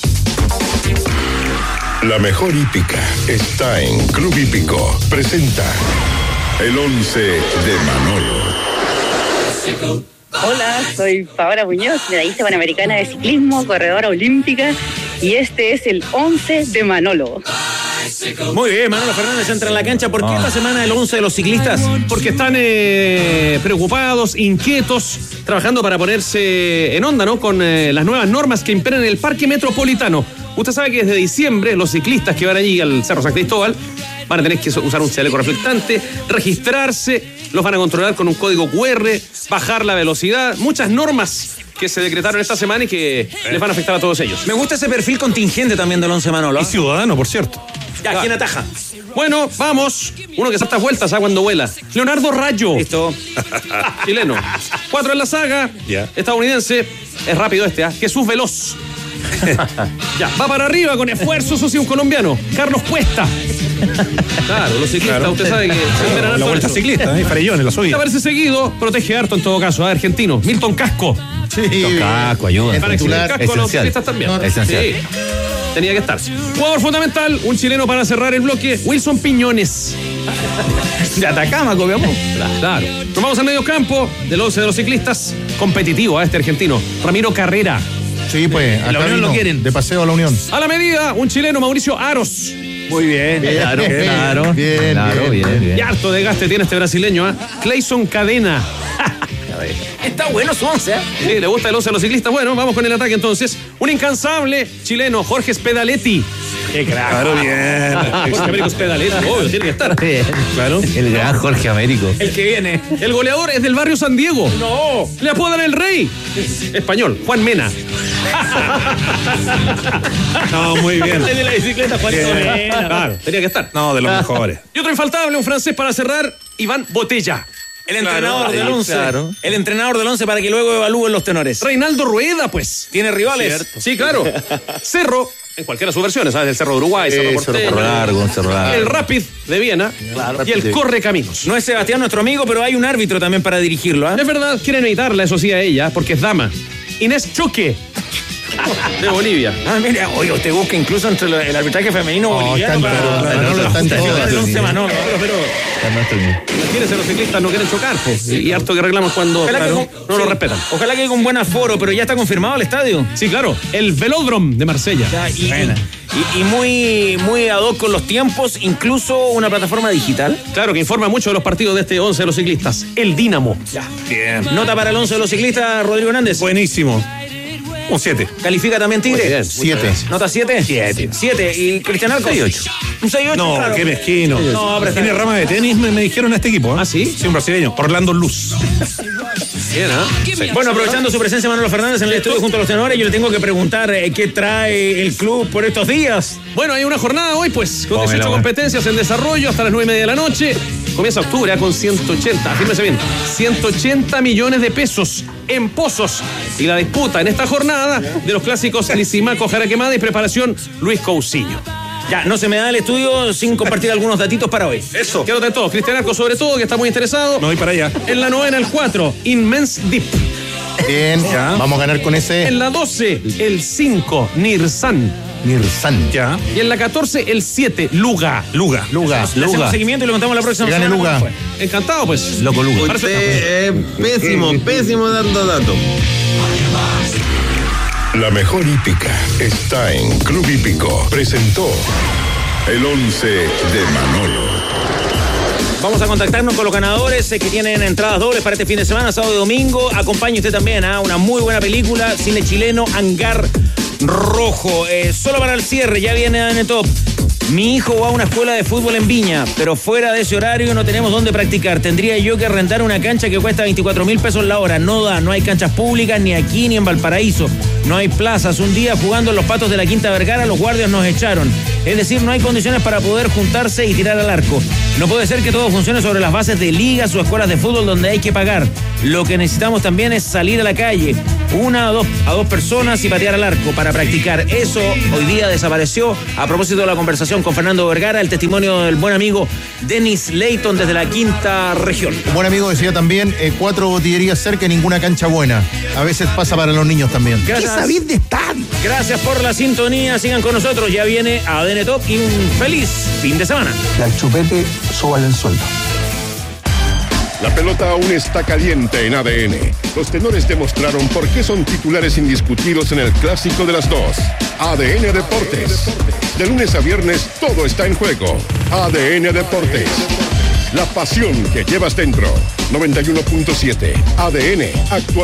La mejor hípica está en Club Hípico. Presenta el 11 de Manolo. Hola, soy Paola Muñoz, medallista panamericana de ciclismo, corredora olímpica, y este es el 11 de Manolo. Muy bien, Manolo Fernández entra en la cancha. ¿Por qué esta semana el 11 de los ciclistas? Porque están preocupados, inquietos, trabajando para ponerse en onda, ¿no? Con las nuevas normas que imperan en el Parque Metropolitano. Usted sabe que desde diciembre los ciclistas que van allí al Cerro San Cristóbal van a tener que usar un chaleco reflectante, registrarse, los van a controlar con un código QR, bajar la velocidad, muchas normas que se decretaron esta semana y que les van a afectar a todos ellos. Me gusta ese perfil contingente también del 11 Manolo. Y ciudadano, por cierto. Ya, ¿quién ataja? Bueno, vamos. Uno que salta vueltas cuando vuela. Leonardo Rayo. Listo. Chileno. 4 en la saga. Estadounidense. Es rápido Jesús Veloz. Ya, va para arriba con esfuerzo, eso sí, un colombiano. Carlos Cuesta. Claro, los ciclistas, usted sabe que la vuelta ciclista, Farellón en la subida. Aparece seguido, protege harto en todo caso, argentino. Milton Casco. Sí. Milton Casco, ayuda. Para exigir Casco a los ciclistas también. Esencial. Sí. Tenía que estar. Jugador fundamental, un chileno para cerrar el bloque, Wilson Piñones. De Atacama, copiamos. Claro. Nos vamos al medio campo del 11 de los ciclistas. Competitivo a este argentino, Ramiro Carrera. Sí, pues, la Unión lo quieren. De paseo a la Unión. A la medida, un chileno, Mauricio Aros. Muy bien. Claro. Bien. Y harto de gaste tiene este brasileño, Clayson Cadena. Está bueno su 11, Sí, le gusta el 11 a los ciclistas. Bueno, vamos con el ataque entonces. Un incansable chileno, Jorge Spedaletti. ¡Qué crack! Claro, bien. Jorge Américo Spedaletti, obvio, tiene que estar. Bien. Claro. El gran Jorge Américo. El que viene. El goleador es del barrio San Diego. ¡No! Le apodan el rey. Español, Juan Mena. No, muy bien. El de la bicicleta, Juan Mena. Claro, tenía que estar. No, de los mejores. Y otro infaltable, un francés para cerrar, Iván Botella. El entrenador del 11. Claro. El entrenador del 11 para que luego evalúen los tenores. Reinaldo Rueda, pues. ¿Tiene rivales? Cierto. Sí, claro. Cerro, en cualquiera de sus versiones, ¿sabes? El Cerro de Uruguay, Cerro Porteño. Cerro Largo. El Rapid de Viena. Claro. Y el Correcaminos. No es Sebastián nuestro amigo, pero hay un árbitro también para dirigirlo. Es verdad, quieren evitarla, eso sí, a ella, porque es dama. Inés Choque. De Bolivia. Mira, oye, usted busca incluso entre el arbitraje femenino boliviano. Están todas. Manolo. Pero imagínense, los ciclistas no quieren chocar, pues. Y harto que arreglamos cuando no lo respetan. Ojalá que con buen aforo, pero ya está confirmado el estadio. Sí, claro. El Velódromo de Marsella. Y muy ad hoc con los tiempos, incluso una plataforma digital. Claro, que informa mucho de los partidos de este 11 de los ciclistas. El Dínamo. Bien. Nota para el 11 de los ciclistas, Rodrigo Hernández. Buenísimo. Un 7. ¿Califica también Tigre? 7. ¿Nota 7? 7. ¿Y Cristian Arcos? 6-8. Un 6-8. No, claro. qué mezquino. No, pero tiene rama de tenis, me dijeron a este equipo. ¿Ah, sí? Sí, un brasileño. Orlando Luz. Bien, ¿eh? Bueno, aprovechando su presencia Manolo Fernández en el estudio junto a los tenores, yo le tengo que preguntar qué trae el club por estos días. Bueno, hay una jornada hoy, pues, con 18 competencias en desarrollo hasta las 9:30 de la noche. Comienza octubre con 180, fírmese bien, 180 millones de pesos en pozos. Y la disputa en esta jornada de los clásicos Lisimaco, Jaraquemada y preparación Luis Cousiño. Ya, no se me da el estudio sin compartir algunos datitos para hoy. Eso. Quiero de todo. Cristian Arcos, sobre todo, que está muy interesado. Me voy para allá. En la 9, el 4, Immense Deep. Bien, ya. Vamos a ganar con ese. En la 12, el 5, Nirsan. Ya. Y en la 14, el 7, Luga. Luga. Le hacemos seguimiento y lo contamos la próxima Que gane semana. Luga. Encantado, pues. Loco Luga. Usted es pésimo dando datos. La mejor hípica está en Club Hípico. Presentó el 11 de Manolo. Vamos a contactarnos con los ganadores que tienen entradas dobles para este fin de semana, sábado y domingo. Acompañe usted también a una muy buena película, cine chileno, Hangar Rojo. Solo para el cierre, ya viene ADN Top. Mi hijo va a una escuela de fútbol en Viña, pero fuera de ese horario no tenemos dónde practicar. Tendría yo que rentar una cancha que cuesta 24.000 pesos la hora. No da, no hay canchas públicas ni aquí ni en Valparaíso. No hay plazas. Un día jugando en los Patos de la Quinta Vergara, los guardias nos echaron. Es decir, no hay condiciones para poder juntarse y tirar al arco. No puede ser que todo funcione sobre las bases de ligas o escuelas de fútbol donde hay que pagar. Lo que necesitamos también es salir a la calle, una a dos personas y patear al arco para practicar. Eso hoy día desapareció. A propósito de la conversación con Fernando Vergara, el testimonio del buen amigo Dennis Layton desde la Quinta Región. Un buen amigo decía también, 4 botillerías cerca y ninguna cancha buena. A veces pasa para los niños también. Gracias. ¿Qué sabéis de estar? Gracias por la sintonía. Sigan con nosotros. Ya viene ADN Top y un feliz fin de semana. Y al chupete, súbale el sueldo. La pelota aún está caliente en ADN. Los tenores demostraron por qué son titulares indiscutidos en el clásico de las dos. ADN Deportes. De lunes a viernes todo está en juego. ADN Deportes. La pasión que llevas dentro. 91.7. ADN actual.